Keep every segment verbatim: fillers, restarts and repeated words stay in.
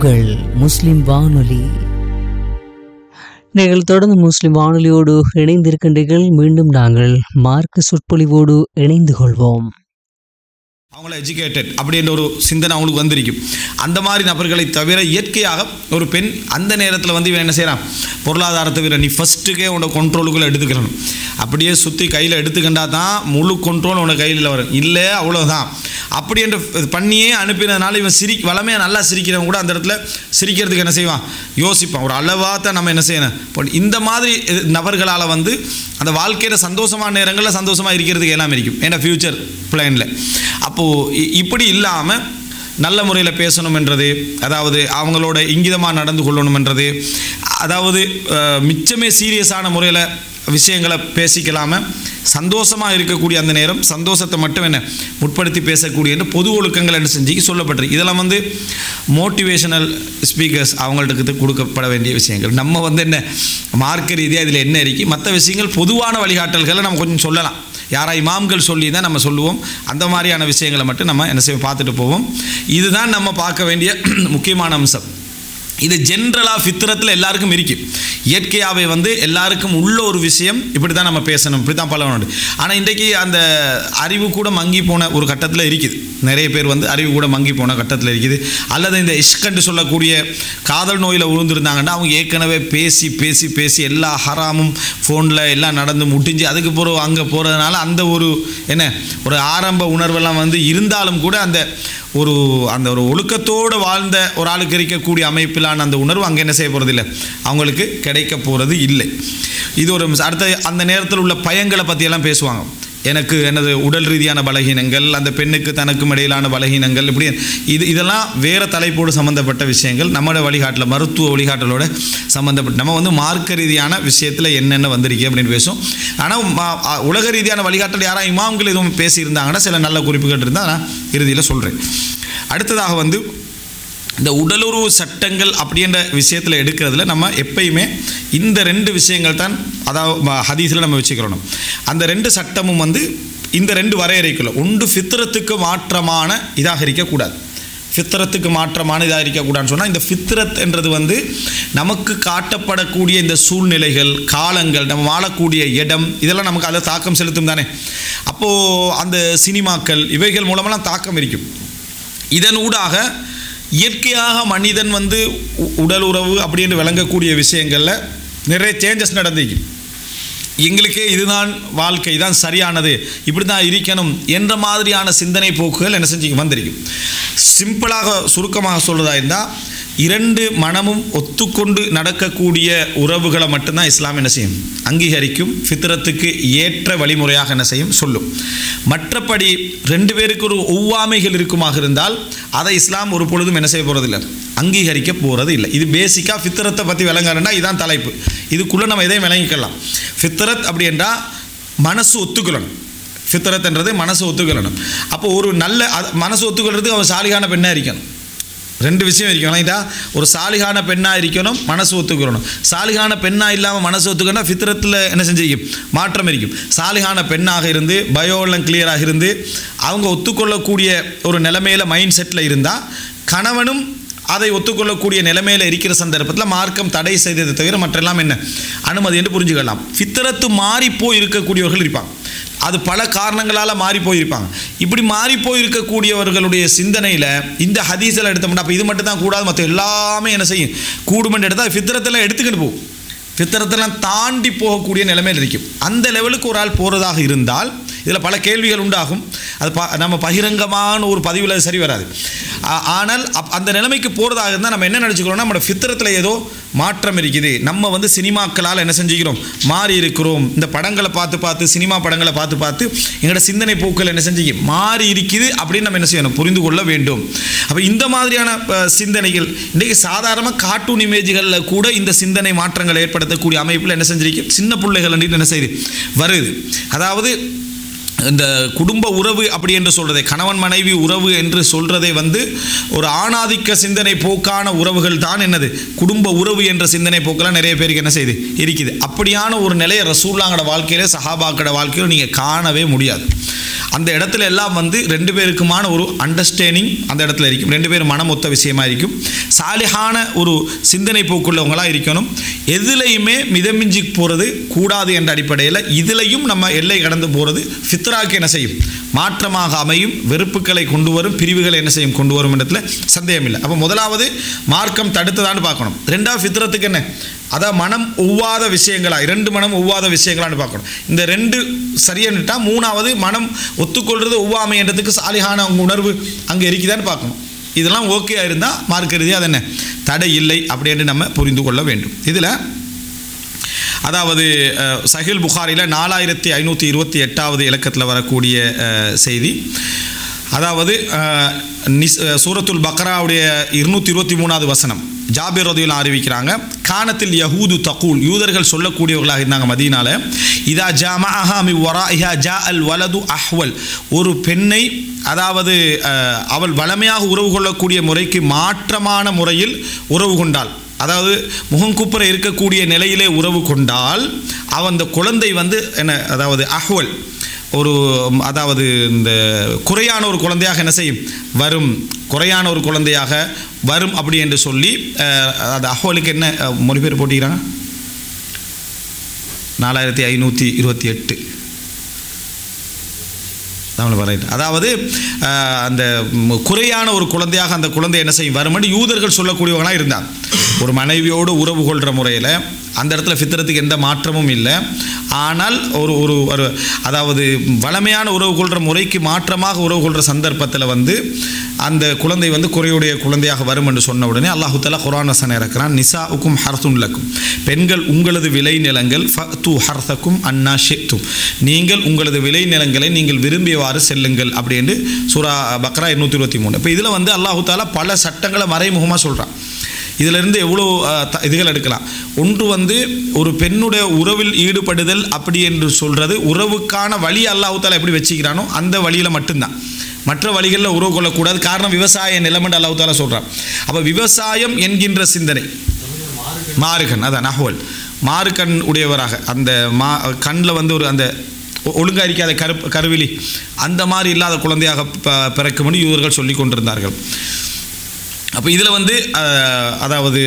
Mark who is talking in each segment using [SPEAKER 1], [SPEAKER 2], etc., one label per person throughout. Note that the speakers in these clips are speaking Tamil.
[SPEAKER 1] உங்கள் முஸ்லிம் வானொலி. நீங்கள் தொடர்ந்து முஸ்லிம் வானொலியோடு இணைந்திருக்கின்றீர்கள். மீண்டும் நாங்கள் மார்க்க சொற்பொழிவோடு இணைந்து கொள்வோம்.
[SPEAKER 2] அவங்கள எஜுகேட்டட் அப்படின்ற ஒரு சிந்தனை அவங்களுக்கு வந்திருக்கும். அந்த மாதிரி நபர்களை தவிர இயற்கையாக ஒரு பெண் அந்த நேரத்தில் வந்து இவன் என்ன செய்கிறான், பொருளாதாரத்தை விட நீ ஃபஸ்ட்டுக்கே உன்னோட கண்ட்ரோலுக்குள்ளே எடுத்துக்கணும். அப்படியே சுற்றி கையில் எடுத்துக்கிட்டா தான் முழு கண்ட்ரோல் உன்னோட கையில் வரும். இல்லை அவ்வளோதான் அப்படி என்று பண்ணியே அனுப்பினதுனால இவன் சிரி வளமையாக நல்லா சிரிக்கிறவன் கூட அந்த இடத்துல சிரிக்கிறதுக்கு என்ன செய்வான், யோசிப்பான். ஒரு அளவாக தான் நம்ம என்ன செய்யணும். இந்த மாதிரி நபர்களால் வந்து அந்த வாழ்க்கையில் சந்தோஷமான நேரங்களில் சந்தோஷமாக இருக்கிறதுக்கு எல்லாம் இருக்கும். ஏன்னா ஃப்யூச்சர் பிளானில் அப்போது இப்படி இல்லாமல் நல்ல முறையில் பேசணுமென்றது, அதாவது அவங்களோட இங்கிதமாக நடந்து கொள்ளணுமென்றது, அதாவது மிச்சமே சீரியஸான முறையில் விஷயங்களை பேசிக்கலாமல் சந்தோஷமாக இருக்கக்கூடிய அந்த நேரம் சந்தோஷத்தை மட்டும் என்ன முற்படுத்தி பேசக்கூடிய என்று பொது ஒழுக்கங்கள் என்ன செஞ்சு சொல்லப்பட்டிருக்கு. இதெல்லாம் வந்து மோட்டிவேஷனல் ஸ்பீக்கர்ஸ் அவங்களுக்கு கொடுக்கப்பட வேண்டிய விஷயங்கள். நம்ம வந்து என்ன மார்க்க ரீதியாக இதில் என்ன இருக்குது, மற்ற விஷயங்கள் பொதுவான வழிகாட்டல்களை நம்ம கொஞ்சம் சொல்லலாம். யாரா இமாம்கள் சொல்லி தான் நம்ம சொல்லுவோம். அந்த மாதிரியான விஷயங்களை மட்டும் நம்ம என்ன செய்வோம், பார்த்துட்டு போவோம். இதுதான் நம்ம பார்க்க வேண்டிய முக்கியமான அம்சம். இது ஜென்ரலாக ஃபித்ரத்தில் எல்லாருக்கும் இருக்குது. இயற்கையாகவே வந்து எல்லாருக்கும் உள்ள ஒரு விஷயம் இப்படி தான் நம்ம பேசணும், இப்படி தான் பழகணும். ஆனால் இன்றைக்கி அந்த அறிவு கூட மங்கி போன ஒரு கட்டத்தில் இருக்குது. நிறைய பேர் வந்து அறிவு கூட மங்கி போன கட்டத்தில் இருக்குது. அல்லது இந்த இஷ்கண்டு சொல்லக்கூடிய காதல் நோயில் விழுந்துருந்தாங்கன்னா அவங்க ஏற்கனவே பேசி பேசி பேசி எல்லா ஹராமும் ஃபோனில் எல்லாம் நடந்து முடிஞ்சு அதுக்கு பிறகு அங்கே போகிறதுனால அந்த ஒரு என்ன ஒரு ஆரம்ப உணர்வெல்லாம் வந்து இருந்தாலும் கூட அந்த ஒரு அந்த ஒரு ஒழுக்கத்தோடு வாழ்ந்த ஒரு ஆளுக்கு இருக்கக்கூடிய அமைப்பிலான அந்த உணர்வு அங்கே என்ன செய்ய போகிறது இல்லை, அவங்களுக்கு கிடைக்க போகிறது இல்லை. இது ஒரு அடுத்த அந்த நேரத்தில் உள்ள பயங்களை பற்றியெல்லாம் பேசுவாங்க. எனக்கு எனது உடல் ரீதியான பலகீனங்கள், அந்த பெண்ணுக்கு தனக்கும் இடையிலான பலகீனங்கள், இப்படி இது இதெல்லாம் வேறு தலைப்போடு சம்மந்தப்பட்ட விஷயங்கள். நம்மளோட வழிகாட்டில் மருத்துவ வழிகாட்டலோட சம்மந்தப்பட்ட நம்ம வந்து மார்க்க ரீதியான விஷயத்தில் என்னென்ன வந்திருக்கு அப்படின்னு பேசும். ஆனால் உலக ரீதியான வழிகாட்டல் யாராவது இமாம்கள் எதுவும் பேசியிருந்தாங்கன்னா சில நல்ல குறிப்புகள் இருந்தால் நான் இறுதியில் சொல்கிறேன். அடுத்ததாக வந்து இந்த உடலுறவு சட்டங்கள் அப்படின்ற விஷயத்தில் எடுக்கிறதுல நம்ம எப்பயுமே இந்த ரெண்டு விஷயங்கள் தான், அதாவது ஹதீஸில் நம்ம வச்சுக்கிறோம். அந்த ரெண்டு சட்டமும் வந்து இந்த ரெண்டு வரையறைக்குள்ள ஒன்று ஃபித்ரத்துக்கு மாற்றமான இதாக இருக்கக்கூடாது. ஃபித்ரத்துக்கு மாற்றமான இதாக இருக்கக்கூடாதுன்னு சொன்னால் இந்த ஃபித்ரத் என்றது வந்து நமக்கு காட்டப்படக்கூடிய இந்த சூழ்நிலைகள், காலங்கள், நம்ம வாழக்கூடிய இடம், இதெல்லாம் நமக்கு அதில் தாக்கம் செலுத்தும் தானே. அப்போது அந்த சினிமாக்கள் இவைகள் மூலமெல்லாம் தாக்கம் இருக்கும். இதன் ஊடாக இயற்கையாக மனிதன் வந்து உடல் உறவு அப்படின்னு விளங்கக்கூடிய விஷயங்களில் நிறைய சேஞ்சஸ் நடந்திருக்கு. எங்களுக்கே இதுதான் வாழ்க்கை, தான் சரியானது, இப்படி தான் இருக்கணும் என்ற மாதிரியான சிந்தனை போக்குகள் என்ன செஞ்சு வந்திருக்கும். சிம்பிளாக சுருக்கமாக சொல்கிறதா இருந்தால் இரண்டு மனமும் ஒத்துக்கொண்டு நடக்கக்கூடிய உறவுகளை மட்டும்தான் இஸ்லாம் என்ன செய்யும், அங்கீகரிக்கும், ஃபித்ரத்துக்கு ஏற்ற வழிமுறையாக என்ன செய்யும் சொல்லும். மற்றபடி ரெண்டு பேருக்கு ஒரு ஒவ்வாமைகள் இருக்குமாக இருந்தால் அதை இஸ்லாம் ஒரு பொழுதும் என்ன செய்ய போகிறதில்லை, அங்கீகரிக்க போகிறது இல்லை. இது பேசிக்காக ஃபித்ரத்தை பற்றி விளங்குறேன்னா இதுதான் தலைப்பு. இதுக்குள்ளே நம்ம எதையும் விளங்கிக்கலாம். ஃபித்ரத் அப்படி என்றால் மனசு ஒத்துக்கொள்ளணும். ஃபித்ரத்ன்றது மனசு ஒத்துக்கொள்ளணும். அப்போ ஒரு நல்ல மனசு ஒத்துக்கொள்றதுக்கு அவர் சாலிகான பெண்ணாக இருக்கணும். ரெண்டு விஷயம் இருக்கணும். இதா ஒரு சாலிகான பெண்ணாக இருக்கணும், மனசு ஒத்துக்கணும். சாலிகான பெண்ணாக இல்லாமல் மனசு ஒத்துக்கணும் ஃபித்ரத்தில் என்ன செஞ்சிருக்கும், மாற்றம் இருக்கும். சாலிகான பெண்ணாக இருந்து பயோலாம் கிளியராக இருந்து அவங்க ஒத்துக்கொள்ளக்கூடிய ஒரு நிலைமையில் மைண்ட் செட்டில் இருந்தால் கணவனும் அதை ஒத்துக்கொள்ளக்கூடிய நிலைமையில் இருக்கிற சந்தர்ப்பத்தில் மார்க்கம் தடை செய்ததை தவிர மற்றெல்லாம் என்ன அனுமதி என்று புரிஞ்சுக்கலாம். ஃபித்ரத்து மாறிப்போய் இருக்கக்கூடியவர்கள் இருப்பாங்க. அது பல காரணங்களால் மாறி போயிருப்பாங்க. இப்படி மாறி போயிருக்கக்கூடியவர்களுடைய சிந்தனையில் இந்த ஹதீஸில் எடுத்தோம்னா அப்போ இது மட்டும் தான் கூடாது, மற்ற எல்லாமே என்ன செய்யும் கூடுமென்று எடுத்தால் ஃபித்ரத்தில் எடுத்துக்கிட்டு போகும். ஃபித்ரத்தெல்லாம் தாண்டி போகக்கூடிய நிலைமையில் இருக்கும். அந்த லெவலுக்கு ஒரு ஆள் போகிறதாக இருந்தால் இதில் பல கேள்விகள் உண்டாகும். அது ப நம்ம பகிரங்கமான ஒரு பதிவில் சரி வராது. ஆனால் அப் அந்த நிலைமைக்கு போகிறதாக இருந்தால் நம்ம என்ன நினச்சிக்கிறோம்னா நம்மளோட ஃபித்ரத்தில் ஏதோ மாற்றம் இருக்குது, நம்ம வந்து சினிமாக்களால் என்ன செஞ்சுக்கிறோம், மாறி இருக்கிறோம். இந்த படங்களை பார்த்து பார்த்து சினிமா படங்களை பார்த்து பார்த்து எங்களோட சிந்தனை போக்கள் என்ன செஞ்சுக்க மாறி இருக்குது அப்படின்னு நம்ம என்ன செய்யணும், புரிந்து கொள்ள வேண்டும். அப்போ இந்த மாதிரியான சிந்தனைகள் இன்றைக்கி சாதாரணமாக கார்ட்டூன் இமேஜ்களில் கூட இந்த சிந்தனை மாற்றங்களை ஏற்படுத்தக்கூடிய அமைப்பில் என்ன செஞ்சிருக்கு சின்ன பிள்ளைகள் என்ன செய்யுது வருது. அதாவது இந்த குடும்ப உறவு அப்படி என்று சொல்கிறதே, கணவன் மனைவி உறவு என்று சொல்கிறதே வந்து ஒரு ஆணாதிக்க சிந்தனை போக்கான உறவுகள் தான் என்னது குடும்ப உறவு என்ற சிந்தனை போக்கெல்லாம் நிறைய பேருக்கு என்ன செய்யுது இருக்குது. அப்படியான ஒரு நிலையை ரசூலுல்லாஹ்வோட வாழ்க்கையில் சஹாபாக்களோட வாழ்க்கையில் நீங்கள் காணவே முடியாது. அந்த இடத்துல எல்லாம் வந்து ரெண்டு பேருக்குமான ஒரு அண்டர்ஸ்டாண்டிங் அந்த இடத்துல இருக்கும், ரெண்டு பேரும் மனம் ஒத்த விஷயமா இருக்கும், சாலிஹான ஒரு சிந்தனை போக்குள்ளவங்களாக இருக்கணும். எதுலையுமே மிதமிஞ்சி போகிறது கூடாது என்ற அடிப்படையில் இதுலையும் நம்ம எல்லை கடந்து போகிறது ஃபித்ராக்கு என்ன செய்யும் மாற்றமாக அமையும், வெறுப்புகளை கொண்டு வரும், பிரிவுகளை என்ன செய்யும் கொண்டு வரும் இடத்துல சந்தேகம் இல்லை. அப்போ முதலாவது மார்க்கம் தடுத்ததான்னு பார்க்கணும். ரெண்டாவது ஃபித்ரத்துக்கு என்ன அதான் மனம் ஒவ்வாத விஷயங்களா, இரண்டு மனம் ஒவ்வாத விஷயங்களான்னு பார்க்கணும். இந்த ரெண்டு சரியானுட்டா மூணாவது மனம் ஒத்துக்கொள்வது ஒவ்வாமை என்றதுக்கு சாலிஹான அவங்க உணர்வு அங்கே இருக்குதான்னு பார்க்கணும். இதெல்லாம் ஓகே இருந்தால் மார்க்க ரீதியாக அது என்ன தடை இல்லை அப்படின்னு நம்ம புரிந்து கொள்ள வேண்டும். இதில் அதாவது சஹீல் புகாரியில் நாலாயிரத்தி ஐநூற்றி இருபத்தி எட்டாவது இலக்கத்தில் வரக்கூடிய செய்தி, அதாவது சூரத்துல் பக்ராவுடைய இருநூற்றி இருபத்தி மூணாவது வசனம் ஜாபிர் ரதியல்லாஹு அறிவிக்கிறாங்க, கானத்தில் யஹூது தகூல், யூதர்கள் சொல்லக்கூடியவர்களாக இருந்தாங்க மதீனால, இதா ஜாமஅஹா மின் வராஇஹா ஜா அல் வலது அஹ்வல், ஒரு பெண்ணை அதாவது அவள் வளமையாக உறவு கொள்ளக்கூடிய முறைக்கு மாற்றமான முறையில் உறவு கொண்டாள், அதாவது முகங்குப்புற இருக்கக்கூடிய நிலையிலே உறவு கொண்டால் அவன் அந்த குழந்தை வந்து என்ன அதாவது அஹ்வல் ஒரு அதாவது இந்த குறையான ஒரு குழந்தையாக என்ன செய்யும் வரும், குறையான ஒரு குழந்தையாக வரும் அப்படி என்று சொல்லி அது அஹ்வலுக்கு என்ன மொழிபெயர் போட்டிக்கிறாங்க நாலாயிரத்தி ஐநூற்றி இருபத்தி எட்டு தமிழ் வரைட்டு, அதாவது அந்த குறையான ஒரு குழந்தையாக அந்த குழந்தை என்ன செய்யும் வரும் என்று யூதர்கள் சொல்லக்கூடியவங்களாக இருந்தாங்க. ஒரு மனைவியோடு உறவு கொள்கிற முறையில் அந்த இடத்துல ஃபித்ரத்துக்கு எந்த மாற்றமும் இல்லை. ஆனால் ஒரு ஒரு ஒரு அதாவது வளமையான உறவு கொள்கிற முறைக்கு மாற்றமாக உறவு கொள்கிற சந்தர்ப்பத்தில் வந்து அந்த குழந்தை வந்து குறையுடைய குழந்தையாக வரும் என்று சொன்ன உடனே அல்லாஹு தஆலா குர்ஆன் வசனம் இறக்குறான், நிசாஉக்கும் ஹர்துன் லக்கும், பெண்கள் உங்களது விளை நிலங்கள், ஃபது ஹர்தக்கும் அன்னா ஷிஅ்தும், நீங்கள் உங்களது விளை நிலங்களை நீங்கள் விரும்பியவாறு செல்லுங்கள் அப்படி என்று சூரா பக்ரா இருநூற்றி இருபத்தி மூணு. இப்போ இதில் வந்து அல்லாஹு தஆலா பல சட்டங்களை மறைமுகமாக சொல்கிறான். இதிலிருந்து எவ்வளோ இதுகள் எடுக்கலாம். ஒன்று வந்து ஒரு பெண்ணுடைய உறவில் ஈடுபடுதல் அப்படி என்று சொல்கிறது உறவுக்கான வழி அல்லாஹ் தஆலா எப்படி வச்சுக்கிறானோ அந்த வழியில் மட்டும்தான், மற்ற வழிகளில் உறவு கொள்ளக்கூடாது. காரணம் விவசாய நிலமண்டு அல்லாஹ் தஆலா சொல்கிறான். அப்போ விவசாயம் என்கின்ற சிந்தனை மாறுகண், அதான் அஹ்வல் மாறுகண் உடையவராக அந்த மா கண்ணில் வந்து ஒரு அந்த ஒழுங்காக இருக்காத கரு கருவிலி அந்த மாதிரி இல்லாத குழந்தையாக பிறக்கும்படி யூதர்கள் சொல்லி கொண்டிருந்தார்கள். அப்போ இதில் வந்து அதாவது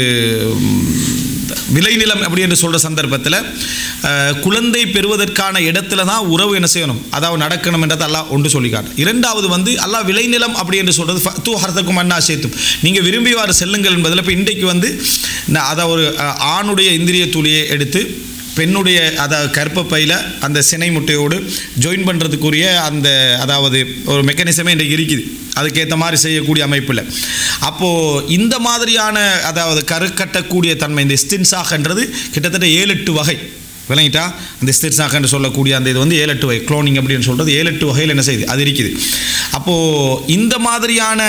[SPEAKER 2] விளைநிலம் அப்படி என்று சொல்கிற சந்தர்ப்பத்தில் குழந்தை பெறுவதற்கான இடத்துல தான் உறவு என்ன செய்யணும் அதாவது நடக்கணும் என்றதை அல்லாஹ் ஒன்று சொல்லிக்காட்டு. இரண்டாவது வந்து அல்லாஹ் விளைநிலம் அப்படி என்று சொல்கிறது ஃபத்து ஹர்தக்கும் அன்னா ஷிஅ்தும், நீங்கள் விரும்பியவாறு செல்லுங்கள் என்பதில். இப்போ இன்றைக்கு வந்து அதாவது ஒரு ஆணுடைய இந்திரிய துளியை எடுத்து பெண்ணுடைய அதாவது கர்ப்பப்பையில் அந்த சினை முட்டையோடு ஜாயின் பண்ணுறதுக்குரிய அந்த அதாவது ஒரு மெக்கானிசமே இன்றைக்கு இருக்குது, அதுக்கேற்ற மாதிரி செய்யக்கூடிய அமைப்பில். அப்போது இந்த மாதிரியான அதாவது கரு கட்டக்கூடிய தன்மை இந்த இஸ்தின்சாக்ன்றது கிட்டத்தட்ட ஏழு எட்டு வகை விளங்கிட்டா. அந்த இஸ்தின்சாக் என்று சொல்லக்கூடிய அந்த இது வந்து ஏழு எட்டு வகை, குளோனிங் அப்படின்னு சொல்கிறது ஏழு எட்டு வகையில் என்ன செய்யுது அது இருக்குது. அப்போது இந்த மாதிரியான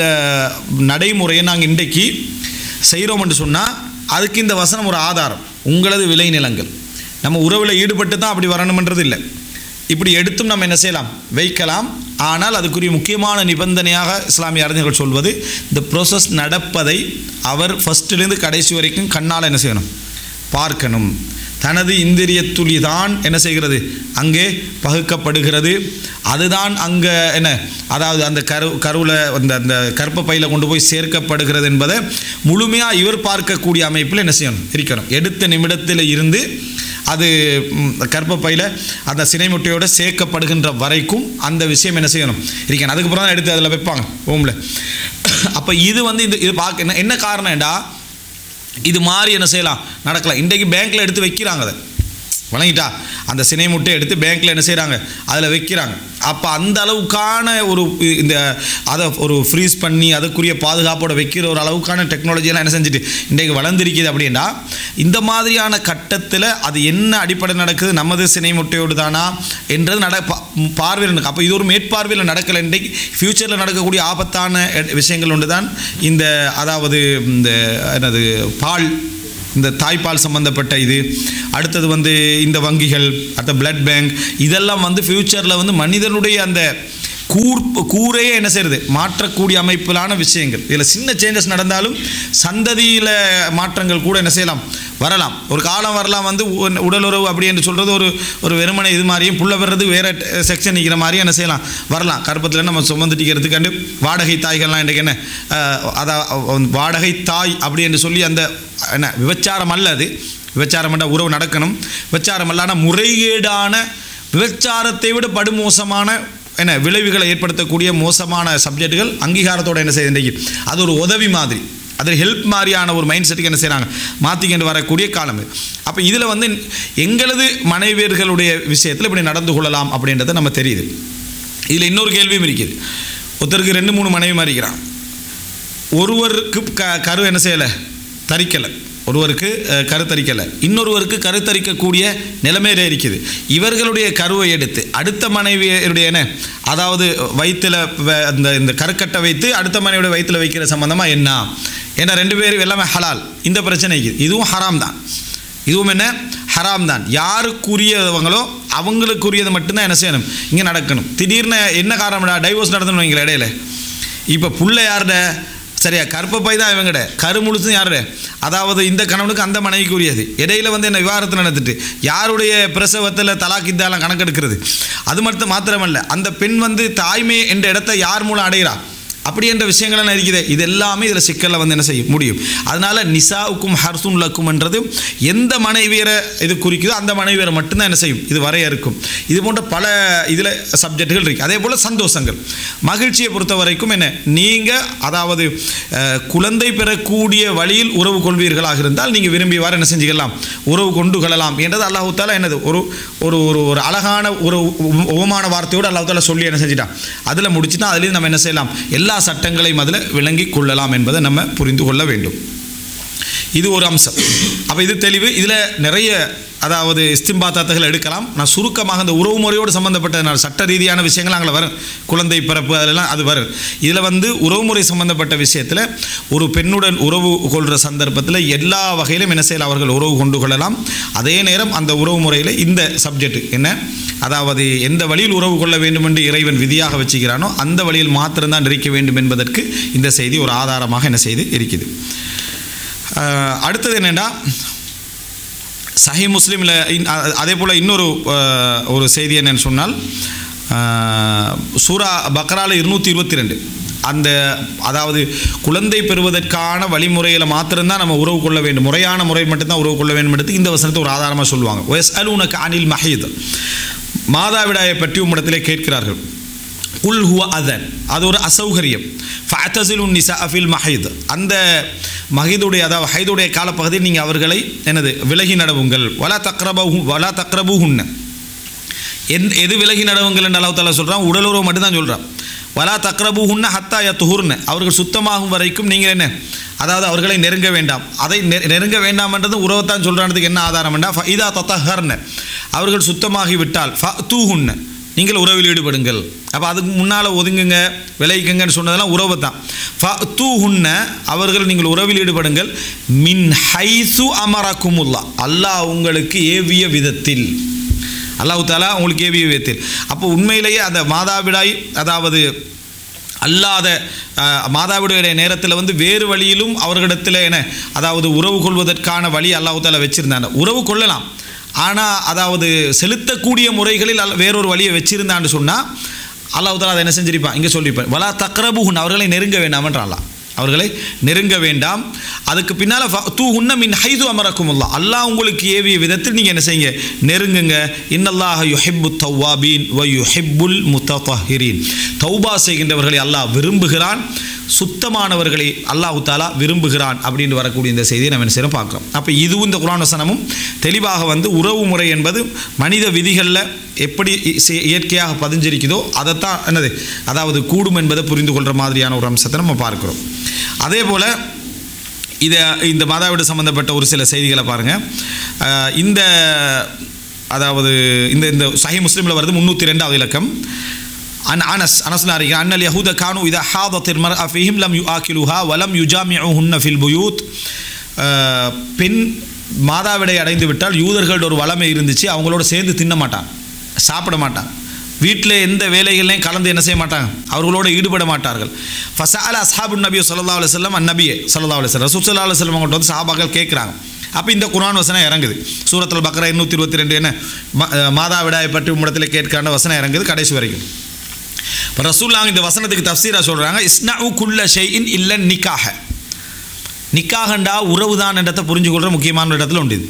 [SPEAKER 2] நடைமுறையை நாங்கள் இன்றைக்கு செய்கிறோம் என்று சொன்னால் அதுக்கு இந்த வசனம் ஒரு ஆதாரம். உங்களது விளை நிலங்கள் நம்ம உறவில் ஈடுபட்டு தான் அப்படி வரணுமென்றது இல்லை, இப்படி எடுத்தும் நம்ம என்ன செய்யலாம் வைக்கலாம். ஆனால் அதுக்குரிய முக்கியமான நிபந்தனையாக இஸ்லாமிய அறிஞர்கள் சொல்வது இந்த ப்ரோசஸ் நடப்பதை அவர் ஃபஸ்ட்டிலேருந்து கடைசி வரைக்கும் கண்ணால் என்ன செய்யணும் பார்க்கணும். தனது இந்திரிய துளி தான் என்ன செய்கிறது அங்கே பகுக்கப்படுகிறது, அதுதான் அங்கே என்ன அதாவது அந்த கரு கருவில் அந்த அந்த கர்ப்பப்பையில் கொண்டு போய் சேர்க்கப்படுகிறது என்பதை முழுமையாக இவர் பார்க்கக்கூடிய அமைப்பில் என்ன செய்யணும் இருக்கணும். எடுத்த நிமிடத்தில் இருந்து அது கர்ப்பப்பையில் அந்த சினை முட்டையோடு சேர்க்கப்படுகின்ற வரைக்கும் அந்த விஷயம் என்ன செய்யணும் இருக்கணும். அதுக்கப்புறம் தான் எடுத்து அதில் வைப்பாங்க ஹோமில். அப்போ இது வந்து இந்த இது பார்க்க என்ன என்ன காரணம்டா இது மாதிரி என்ன செய்யலாம் நடக்கலாம். இன்றைக்கு பேங்க்கில் எடுத்து வைக்கிறாங்க, அதை வழங்கிட்டா அந்த சினை முட்டை எடுத்து பேங்க்கில் என்ன செய்கிறாங்க அதில் வைக்கிறாங்க. அப்போ அந்த அளவுக்கான ஒரு இந்த அதை ஒரு ஃப்ரீஸ் பண்ணி அதுக்குரிய பாதுகாப்போட வைக்கிற ஒரு அளவுக்கான டெக்னாலஜியெல்லாம் என்ன செஞ்சுட்டு இன்றைக்கு வளர்ந்துருக்குது. அப்படின்னா இந்த மாதிரியான கட்டத்தில் அது என்ன அடிப்படை நடக்குது, நமது சினை முட்டையோடு தானா என்றது நட பார்வையில் நடக்கும். அப்போ இது ஒரு மேற்பார்வையில் நடக்கலை. இன்றைக்கு ஃப்யூச்சரில் நடக்கக்கூடிய ஆபத்தான விஷயங்கள் ஒன்று தான் இந்த அதாவது இந்த என்னது பால் இந்த தாய்ப்பால் சம்மந்தப்பட்ட இது, அடுத்தது வந்து இந்த வங்கிகள், அடுத்த பிளட் பேங்க், இதெல்லாம் வந்து ஃப்யூச்சரில் வந்து மனிதனுடைய அந்த கூர் கூரையே என்ன செய்கிறது மாற்றக்கூடிய அமைப்பிலான விஷயங்கள். இதில் சின்ன சேஞ்சஸ் நடந்தாலும் சந்ததியில் மாற்றங்கள் கூட என்ன செய்யலாம் வரலாம். ஒரு காலம் வரலாம் வந்து உடலுறவு அப்படி என்று சொல்கிறது ஒரு ஒரு வெறுமனை இது மாதிரியும் புள்ள வர்றது வேறு செக்ஷன் நிற்கிற மாதிரியும் என்ன செய்யலாம் வரலாம். கருப்பத்தில் நம்ம சுமந்துட்டிக்கிறதுக்காண்டு வாடகை தாய்கள்லாம் இன்றைக்கு என்ன அதான் வாடகை தாய் அப்படி என்று சொல்லி அந்த என்ன விபச்சாரம் அல்ல, அது விபச்சாரம் என்ற உறவு நடக்கணும், விபச்சாரம் அல்லான முறைகேடான விபச்சாரத்தை விட படுமோசமான என்ன விளைவுகளை ஏற்படுத்தக்கூடிய மோசமான சப்ஜெக்டுகள் அங்கீகாரத்தோடு என்ன செய்ய இன்றைக்கு அது ஒரு உதவி மாதிரி, அது ஹெல்ப் மாதிரியான ஒரு மைண்ட் செட்டுக்கு என்ன செய்கிறாங்க மாற்றிக்கிட்டு வரக்கூடிய காலம். அப்போ இதில் வந்து எங்களது மனைவியர்களுடைய விஷயத்தில் இப்படி நடந்து கொள்ளலாம் அப்படின்றத நம்ம தெரியுது. இதில் இன்னொரு கேள்வியும் இருக்குது. ஒருத்தருக்கு ரெண்டு மூணு மனைவி மாறிக்கிறான், ஒருவருக்கு க கரு என்ன செய்யலை தரிக்கலை, ஒருவருக்கு கருத்தரிக்கலை, இன்னொருவருக்கு கருத்தரிக்கக்கூடிய நிலைமையில இருக்குது. இவர்களுடைய கருவை எடுத்து அடுத்த மனைவியுடைய என்ன அதாவது வயிற்றில் அந்த இந்த கருக்கட்டை வைத்து அடுத்த மனைவியுடைய வயிற்றில் வைக்கிற சம்பந்தமாக என்ன, ஏன்னா ரெண்டு பேரும் எல்லாமே ஹலால், இந்த பிரச்சனைக்கு இதுவும் ஹராம் தான், இதுவும் என்ன ஹராம் தான். யாருக்குரியவங்களோ அவங்களுக்குரியது மட்டும்தான் என்ன செய்யணும் இங்கே நடக்கணும். திடீர்னு என்ன காரணம்டா டைவோர்ஸ் நடத்தணும் வைங்கள இடையில, இப்போ புள்ள யாருட சரியா கற்பப்பை தான் இவங்கட கரு முழுசும் யாருட அதாவது இந்த கணவனுக்கு அந்த மனைவிக்குரியது, இடையில வந்து என்ன விவாகரத்து நடந்துட்டு யாருடைய பிரசவத்தில் தலாக்கித்தாலாம் கணக்கெடுக்கிறது. அது மட்டும் மாத்திரமல்ல, அந்த பெண் வந்து தாய்மை என்ற இடத்தை யார் மூலம் அடைகிறா அப்படி என்ற விஷயங்கள்லாம் இருக்குது. இது எல்லாமே இதில் சிக்கலில் வந்து என்ன செய்ய முடியும். அதனால் நிசாவுக்கும் ஹர்சுன் லக்கும் என்றது எந்த மனைவியரை இது குறிக்குதோ அந்த மனைவியரை மட்டும்தான் என்ன செய்யும் இது வரைய இருக்கும். இது போன்ற பல இதில் சப்ஜெக்டுகள் இருக்குது. அதே போல் சந்தோஷங்கள் மகிழ்ச்சியை பொறுத்த வரைக்கும் என்ன நீங்கள் அதாவது குழந்தை பெறக்கூடிய வழியில் உறவு கொள்வீர்களாக இருந்தால் நீங்கள் விரும்பியவாறு என்ன செஞ்சுக்கலாம் உறவு கொண்டு கொள்ளலாம் என்றது அல்லாஹ் தஆலா என்னது ஒரு ஒரு ஒரு அழகான ஒரு உவமான வார்த்தையோடு அல்லாஹ் தஆலா சொல்லி என்ன செஞ்சிட்டான் அதில் முடிச்சுட்டா அதுலேயும் நம்ம என்ன செய்யலாம் எல்லா சட்டங்களையும் அதில் விளங்கி கொள்ளலாம் என்பதை நம்ம புரிந்து கொள்ள வேண்டும். இது ஒரு அம்சம். அப்போ இது தெளிவு. இதில் நிறைய அதாவது இஸ்திம்பாத்தாத்துகள் எடுக்கலாம். நான் சுருக்கமாக இந்த உறவு முறையோடு சம்பந்தப்பட்ட சட்ட ரீதியான விஷயங்கள் அங்கே வரும், குழந்தை பிறப்பு அதெல்லாம் அது வரும். இதில் வந்து உறவுமுறை சம்பந்தப்பட்ட விஷயத்தில் ஒரு பெண்ணுடன் உறவு கொள்கிற சந்தர்ப்பத்தில் எல்லா வகையிலும் என்ன செய்யலாம் அவர்கள் உறவு கொண்டு கொள்ளலாம். அதே நேரம் அந்த உறவு முறையில் இந்த சப்ஜெக்ட் என்ன அதாவது எந்த வழியில் உறவு கொள்ள வேண்டும் என்று இறைவன் விதியாக வச்சுக்கிறானோ அந்த வழியில் மாத்திரம்தான் இருக்க வேண்டும் என்பதற்கு இந்த செய்தி ஒரு ஆதாரமாக என்ன செய்து இருக்குது. அடுத்தது என்னென்னா சஹி முஸ்லீமில் அதே போல் இன்னொரு ஒரு செய்தி என்னென்னு சொன்னால் சூரா பக்ரால இருநூற்றி இருபத்தி ரெண்டு அந்த அதாவது குழந்தை பெறுவதற்கான வழிமுறையில் மாத்திரம்தான் நம்ம உறவு கொள்ள வேண்டும், முறையான முறை மட்டும்தான் உறவு கொள்ள வேண்டும் என்பது இந்த வசனத்தை ஒரு ஆதாரமாக சொல்லுவாங்க. ஒயஸ் அலூனக அனில் மஹீத் மாதாவிடாயை பற்றி உம்மிடத்திலே கேட்கிறார்கள். குல் ஹுவ அதன் அது ஒரு அசௌகரியம். ஃபஅதஸிலுன் நிஸா ஃபில் மஹீத் அந்த மஹீதுடைய அதாவது ஹைதுடைய காலப்பகுதியில் நீங்கள் அவர்களை எனது விலகி நடவுங்கள். வலா தக்ரபு வலா தக்ரபுஹுன்ன எந் எது விலகி நடவுங்கள் என்று அல்லாஹ் தஆலா சொல்கிறான், உடலுறவு மட்டும்தான் சொல்கிறான். வலா தக்ரபுஹுன்ன ஹத்தா யத்துஹுர்ன அவர்கள் சுத்தமாகும் வரைக்கும் நீங்கள் என்ன அதாவது அவர்களை நெருங்க வேண்டாம். அதை நெருங்க வேண்டாம் என்றது உறவைத்தான் சொல்கிறான்றதுக்கு என்ன ஆதாரம் என்றால் ஃபஇதா தத்தஹர்ன அவர்கள் சுத்தமாகி விட்டால் ஃபஅதூஹுன்ன நீங்கள் உறவில் ஈடுபடுங்கள். அப்போ அதுக்கு முன்னால் ஒதுங்குங்க விளைவிக்குங்கன்னு சொன்னதெல்லாம் உறவு தான். ஃபஅதூஹுன்ன அவர்கள் நீங்கள் உறவில் ஈடுபடுங்கள் மின் ஹைசு அமரக்குமுல்லா அல்லாஹ் உங்களுக்கு ஏவிய விதத்தில், அல்லாஹ் தஆலா உங்களுக்கு ஏவிய விதத்தில். அப்போ உண்மையிலேயே அந்த மாதாவிடாய் அதாவது அல்லாத மாதாவிடைய நேரத்தில் வந்து வேறு வழியிலும் அவர்களிடத்தில் என்ன அதாவது உறவு கொள்வதற்கான வழி அல்லாஹ் தஆலா வச்சுருந்தாங்க. உறவு கொள்ளலாம், ஆனால் அதாவது செலுத்தக்கூடிய முறைகளில் வேறொரு வழியை வச்சிருந்தான்னு சொன்னால் அல்லாஹ் தஆலா அதை என்ன செஞ்சிருப்பான் இங்கே சொல்லியிருப்பான். வலா தக்ரபுஹுன் அவர்களை நெருங்க வேண்டாம்ன்றான், அவர்களை நெருங்க வேண்டாம். அதுக்கு பின்னால் ஃபஅதூஹுன்ன மின் ஹைது அமரக்குமுல்லாஹ் அல்லாஹ் உங்களுக்கு ஏவிய விதத்தில் நீங்கள் என்ன செய்யுங்க நெருங்குங்க. இன்னல்லாஹ யுஹிப்பு தவ்வாபீன் வ யுஹிப்புல் முத்தஹிரீன் தௌபா செய்கின்றவர்களை அல்லாஹ் விரும்புகிறான், சுத்தமானவர்களை அல்லாஹ் தஆலா விரும்புகிறான் அப்படின்னு வரக்கூடிய இந்த செய்தியை நம்ம என்ன செய்யணும் பார்க்குறோம். அப்போ இதுவும் இந்த குர்ஆன் வசனமும் தெளிவாக வந்து உறவு முறை என்பது மனித விதிகளில் எப்படி இயற்கையாக பதிஞ்சிருக்குதோ அதைத்தான் என்னது அதாவது கூடும் என்பதை புரிந்து கொள்கிற மாதிரியான ஒரு அம்சத்தை நம்ம பார்க்குறோம். அதே போல் இதை இந்த மாதாவிட சம்பந்தப்பட்ட ஒரு சில செய்திகளை பாருங்கள். இந்த அதாவது இந்த இந்த சஹீஹ் முஸ்லிமில் வருது முந்நூற்றி ரெண்டாவது இலக்கம். அன் அனஸ் அனஸ்ல அறிஞர் அன்னல் யஹூத கானு இதா ஹாதத் மர்அ ஃபீஹிம் லம் யுஆகிலுஹா வலம் யுஜாமிஉஹுன்ன ஃபில் புயூத் பெண் மாதாவிடை அடைந்து விட்டால் யூதர்களோட ஒரு வளமை இருந்துச்சு, அவங்களோட சேர்ந்து தின்ன மாட்டான், சாப்பிட மாட்டான், வீட்டில் எந்த வேலைகளையும் கலந்து என்ன செய்ய மாட்டாங்க, அவர்களோடு ஈடுபட மாட்டார்கள். ஃபஸஅல அஸ்ஹாபுன் நபி ஸல்லல்லாஹு அலைஹி வஸல்லம் அந்நபியே ஸல்லல்லாஹு அலைஹி வஸல்லம் ரசூல் ஸல்லல்லாஹு அலைஹி வஸல்லம் அவங்கள்ட்ட வந்து சஹாபாக்கள் கேட்குறாங்க. அப்போ இந்த குர்ஆன் வசனம் இறங்குது. சூரத்துல் பக்ரா இருநூற்றி இருபத்தி ரெண்டு என்ன மாதாவிடாயை பற்றி உம்மிடத்தில் கேட்கான வசனம் இறங்குது கடைசி வரைக்கும். இப்போ ரசூலுல்லாஹ் இந்த வசனத்துக்கு தஃப்சீரா சொல்கிறாங்க, இஸ்னஉ குல்ல ஷைஇன் இல்ல நிக்காஹ. நிக்காகண்டா உறவு தான் என்றதை புரிஞ்சுக்கொள்கிற முக்கியமான இடத்துல உண்டு.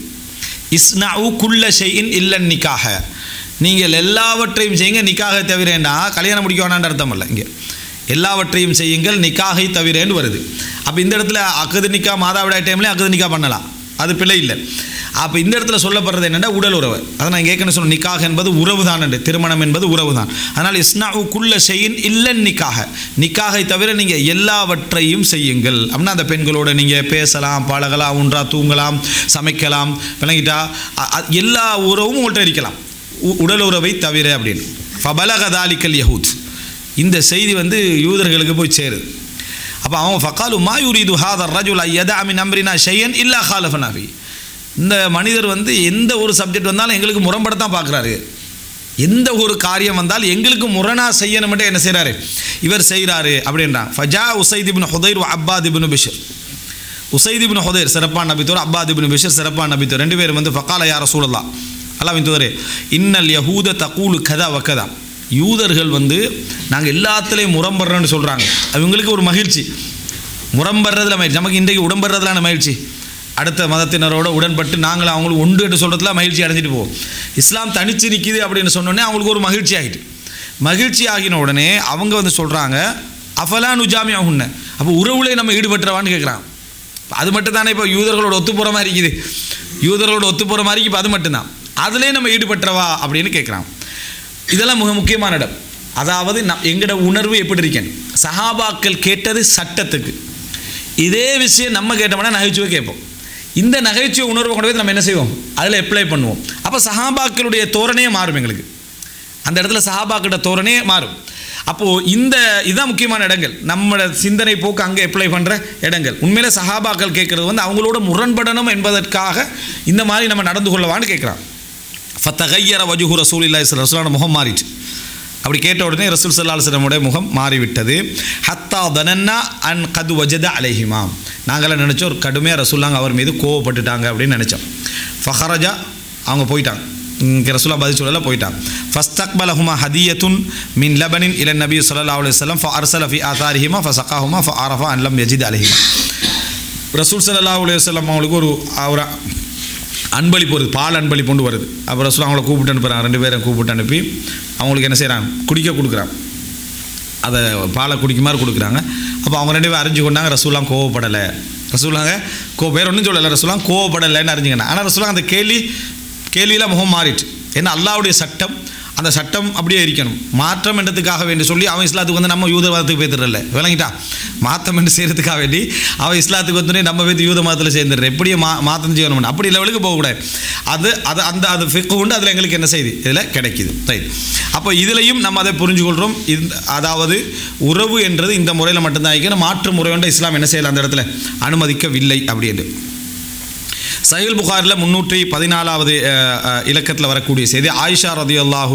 [SPEAKER 2] இஸ்னஉ குல்ல ஷைஇன் இல்ல நிக்காஹ, நீங்கள் எல்லாவற்றையும் செய்யுங்க நிக்காகை தவிரேண்டா கல்யாணம் முடிக்க வேணான்ற அர்த்தம் இல்லை. இங்கே எல்லாவற்றையும் செய்யுங்கள் நிக்காகை தவிரேன்னு வருது. அப்போ இந்த இடத்துல அக்கது நிக்கா மாதாவிடாய் டைம்லேயும் அக்கது நிக்கா பண்ணலாம், அது பிழை இல்லை. அப்போ இந்த இடத்துல சொல்லப்படுறது என்னென்னா உடல் உறவு. அதை நான் கேட்கணும் சொன்ன நிக்காக என்பது உறவு தான் என்று, திருமணம் என்பது உறவு தான். அதனால் இஸ்னஉ குல்ல ஷைஇன் இல்ல நிக்காக, நிக்காகை தவிர நீங்கள் எல்லாவற்றையும் செய்யுங்கள் அப்படின்னா அந்த பெண்களோட நீங்கள் பேசலாம், பழகலாம், ஒன்றா தூங்கலாம், சமைக்கலாம், விளங்கிட்டா எல்லா உறவும் உங்கள்கிட்ட இருக்கலாம் உடல் உறவை தவிர அப்படின்னு. ஃபபலக தாலிக்கல் யஹூத், இந்த செய்தி வந்து யூதர்களுக்கு போய் சேருது. அப்போ அவங்க ஃபகாலு மா யுரீது ஹாதர் ரஜுல் யதா மின் அம்ரினா ஷையன் இல்லா ஹாலஃபனா ஃபி, இந்த மனிதர் வந்து எந்த ஒரு சப்ஜெக்ட் வந்தாலும் எங்களுக்கு முரண்படத்தான் பார்க்குறாரு, எந்த ஒரு காரியம் வந்தாலும் எங்களுக்கு முரணாக செய்யணும் மட்டும் என்ன செய்கிறாரு இவர் செய்கிறாரு அப்படின்றாங்க. ஃபஜா உசைத் இப்னு ஹுதைர் அப்பாத் இப்னு பிஷர், உசைத் இப்னு ஹுதைர் சிறப்பான நபித்தோர், அப்பாத் இப்னு பிஷர் சிறப்பான நபித்தோர், ரெண்டு பேரும் வந்து ஃபகால யா ரசூலல்லாஹ் அல்லாஹ்வின் தூதரே இன்னல் யஹூத தகூலு கதா வக்கதா, யூதர்கள் வந்து நாங்கள் எல்லாத்துலேயும் முரம்படுறோன்னு சொல்கிறாங்க. அவங்களுக்கு ஒரு மகிழ்ச்சி, முரம்படுறதுல மகிழ்ச்சி. நமக்கு இன்றைக்கு உடம்படுறதுலான மகிழ்ச்சி, அடுத்த மதத்தினரோட உடன்பட்டு நாங்கள் அவங்களுக்கு உண்டு என்று சொல்கிறதுல மகிழ்ச்சி அடைஞ்சிட்டு போவோம். இஸ்லாம் தனிச்சு நிற்கிது அப்படின்னு சொன்னோடனே அவங்களுக்கு ஒரு மகிழ்ச்சி ஆகிட்டு, மகிழ்ச்சி ஆகின உடனே அவங்க வந்து சொல்கிறாங்க அஃபலா நுஜாமி ஆகுன்னு, அப்போ உறவுலே நம்ம ஈடுபட்டுறவான்னு கேட்குறாங்க. அது மட்டும் தானே இப்போ யூதர்களோட ஒத்து போகிற மாதிரி இருக்குது, யூதர்களோட ஒத்து போகிற மாதிரி இப்போ அது மட்டும்தான், அதிலே நம்ம ஈடுபட்டுறவா அப்படின்னு கேட்குறாங்க. இதெல்லாம் மிக முக்கியமான இடம். அதாவது நம் எங்களோட உணர்வு எப்படி இருக்கேன், சஹாபாக்கள் கேட்டது சட்டத்துக்கு, இதே விஷயம் நம்ம கேட்டோம்னா நகைச்சுவை கேட்போம். இந்த நகைச்சுவை உணர்வை கொண்டு போய் நம்ம என்ன செய்வோம் அதில் அப்ளை பண்ணுவோம். அப்போ சஹாபாக்களுடைய தோரணையே மாறும், எங்களுக்கு அந்த இடத்துல சஹாபாக்களோட தோரணையே மாறும். அப்போது இந்த இதுதான் முக்கியமான இடங்கள், நம்மளோட சிந்தனை போக்கு அங்கே அப்ளை பண்ணுற இடங்கள். உண்மையிலே சஹாபாக்கள் கேட்குறது வந்து அவங்களோட முரண்படணும் என்பதற்காக இந்த மாதிரி நம்ம நடந்து கொள்ளவான்னு கேட்குறான். ஃபத்தகையர வஜுஹு ரசூலில்லாஹி ஸல்லல்லாஹு அலைஹி வஸல்லம், முகம் மாறிட்டு. அப்படி கேட்ட உடனே ரசூல் ஸல்லல்லாஹு அலைஹி வஸல்லம் முகம் மாறிவிட்டது. ஹத்தா தனன்னா அன் கது வஜத அலைஹிமா, நாங்களாம் நினச்சோம் ஒரு கடுமையாக ரசூல்லாங்க அவர் மீது கோவப்பட்டுட்டாங்க அப்படின்னு நினச்சோம். ஃபஹரஜா, அவங்க போயிட்டாங்க, இங்கே ரசூலா பதில் சொல்லல போயிட்டாங்க. ஃபஸ்தக்பலஹுமா ஹதியத்துன் மின் லபனின் இலன் நபி ஸல்லல்லாஹு அலைஹி வஸல்லம் ஃபஅர்ஸல ஃபி ஆதாரிஹிமா ஃபஸகாஹுமா ஃபஅரஃபா அன் லம் யஜித் அலைஹிமா. ரசூல் ஸல்லல்லாஹு அலைஹி வஸல்லம் அவங்களுக்கு ஒரு ஒரு அன்பளிப்பு வருது, பால் அன்பளிப்பு கொண்டு வருது. அப்போ ரசூல் அவங்கள கூப்பிட்டு அனுப்புகிறாங்க, ரெண்டு பேரும் கூப்பிட்டு அனுப்பி அவங்களுக்கு என்ன செய்கிறாங்க குடிக்க கொடுக்குறாங்க, அதை பாலை குடிக்குமாறு கொடுக்குறாங்க. அப்போ அவங்க ரெண்டு பேரும் அறிஞ்சு கொண்டாங்க ரசூலாம் கோவப்படலை, ரசூலாங்க கோ பேர் ஒன்றும் சொல்லலை, ரசூலாம் கோவப்படலைன்னு அறிஞ்சுக்கணும். ஆனால் ரசூலாங்க அந்த கேள்வி கேள்வியில் முகம் மாறிட்டு, ஏன்னா அல்லாஹ்வுடைய சட்டம், அந்த சட்டம் அப்படியே இருக்கணும். மாற்றம் என்றதுக்காக வேண்டி சொல்லி அவன் இஸ்லாத்துக்கு வந்து நம்ம யூத மதத்துக்கு பேத்துறல, விளங்கிட்டா மாற்றம் என்று செய்கிறதுக்காக வேண்டி அவன் இஸ்லாத்துக்கு வந்து நம்ம பேத்து யூத மதத்தில் சேர்ந்துடுற, எப்படியே மா மாற்றம் செய்யணும் அப்படி லெவலுக்கு போகக்கூடாது. அது அது அந்த அது ஃபிக்கு உண்டு, அதில் எங்களுக்கு என்ன செய்யுது இதில் கிடைக்கிது. ரைட், அப்போ இதுலையும் நம்ம அதை புரிஞ்சுக்கொள்கிறோம். இந்த அதாவது உறவு என்றது இந்த முறையில் மட்டும்தான் ஆகிக்கணும், மாற்று முறை ஒன்று இஸ்லாம் என்ன செய்யலை அந்த இடத்துல அனுமதிக்கவில்லை அப்படின்னு. சஹீல் புகாரில் முன்னூற்றி பதினாலாவது இலக்கத்தில் வரக்கூடிய செய்தி, ஆயிஷா ரதியல்லாஹு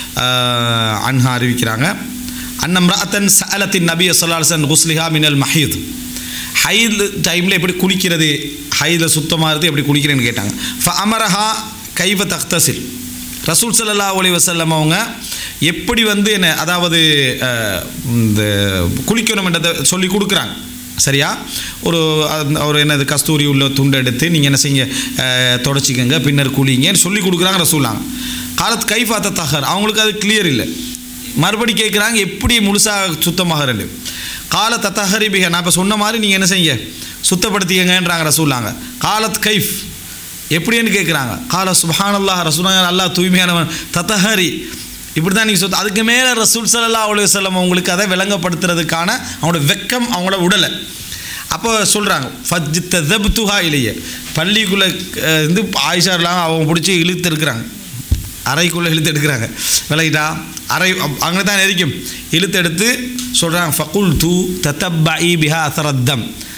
[SPEAKER 2] அன்ஹா அறிவிக்கிறாங்க, அன்னம்ரஅத்தன் சஅலத்தின் நபி ஸல்லல்லாஹு அலைஹி வஸல்லம் குஸ்லிஹா மினல் மஹீத், ஹைது டைமில் எப்படி குளிக்கிறது, ஹைதில் சுத்தமாகிறது எப்படி குளிக்கிறேன்னு கேட்டாங்க. ஃப அமரஹா கைவ தக்தசில், ரசூல் ஸல்லல்லாஹு அலைஹி வஸல்லம் அவங்க எப்படி வந்து என்ன அதாவது இந்த குளிக்கணும் என்றதை சொல்லி கொடுக்குறாங்க. சரியா, ஒரு ஒரு என்னது கஸ்தூரி உள்ள துண்டு எடுத்து நீங்கள் என்ன செய்யுங்க தொடச்சிக்கங்க, பின்னர் குளிங்கன்னு சொல்லி கொடுக்குறாங்க ரசூலாங்க. காலத்து கைஃபாத்த தஹர், அவங்களுக்கு அது கிளியர் இல்லை, மறுபடி கேட்குறாங்க எப்படி முழுசாக சுத்தமாகறண்டு. கால தத்தஹரி பிக, நான் இப்போ சொன்ன மாதிரி நீங்கள் என்ன செய்யுங்க சுத்தப்படுத்திக்கங்கன்றாங்க ரசூலாங்க. காலத் கைஃப் எப்படின்னு கேட்குறாங்க. கால சுப்ஹானல்லாஹ், ரசூலாங்க அல்லாஹ் தூய்மையானவன், தத்தஹரி இப்படி தான் நீங்கள் சொத்து. அதுக்கு மேலே ரசூல் ஸல்லல்லாஹு அலைஹி வஸல்லம் அவங்களுக்கு அதை விளங்கப்படுத்துறதுக்கான அவங்களோட வெக்கம் அவங்களோட உடலை. அப்போ சொல்கிறாங்க ஃபஜ்ஜித்த தப்துஹா இலையே, பள்ளிக்குள்ளே இருந்து ஆயிஷாலாம் அவங்க பிடிச்சி இழுத்து எடுக்கிறாங்க, அறைக்குள்ளே இழுத்து எடுக்கிறாங்க, விளக்கிட்டா அறை அங்கே தான் இருக்கும், இழுத்து எடுத்து சொல்கிறாங்க ஃபகுல் தூ தத்தப்பி பிஹா அசரத்தம்,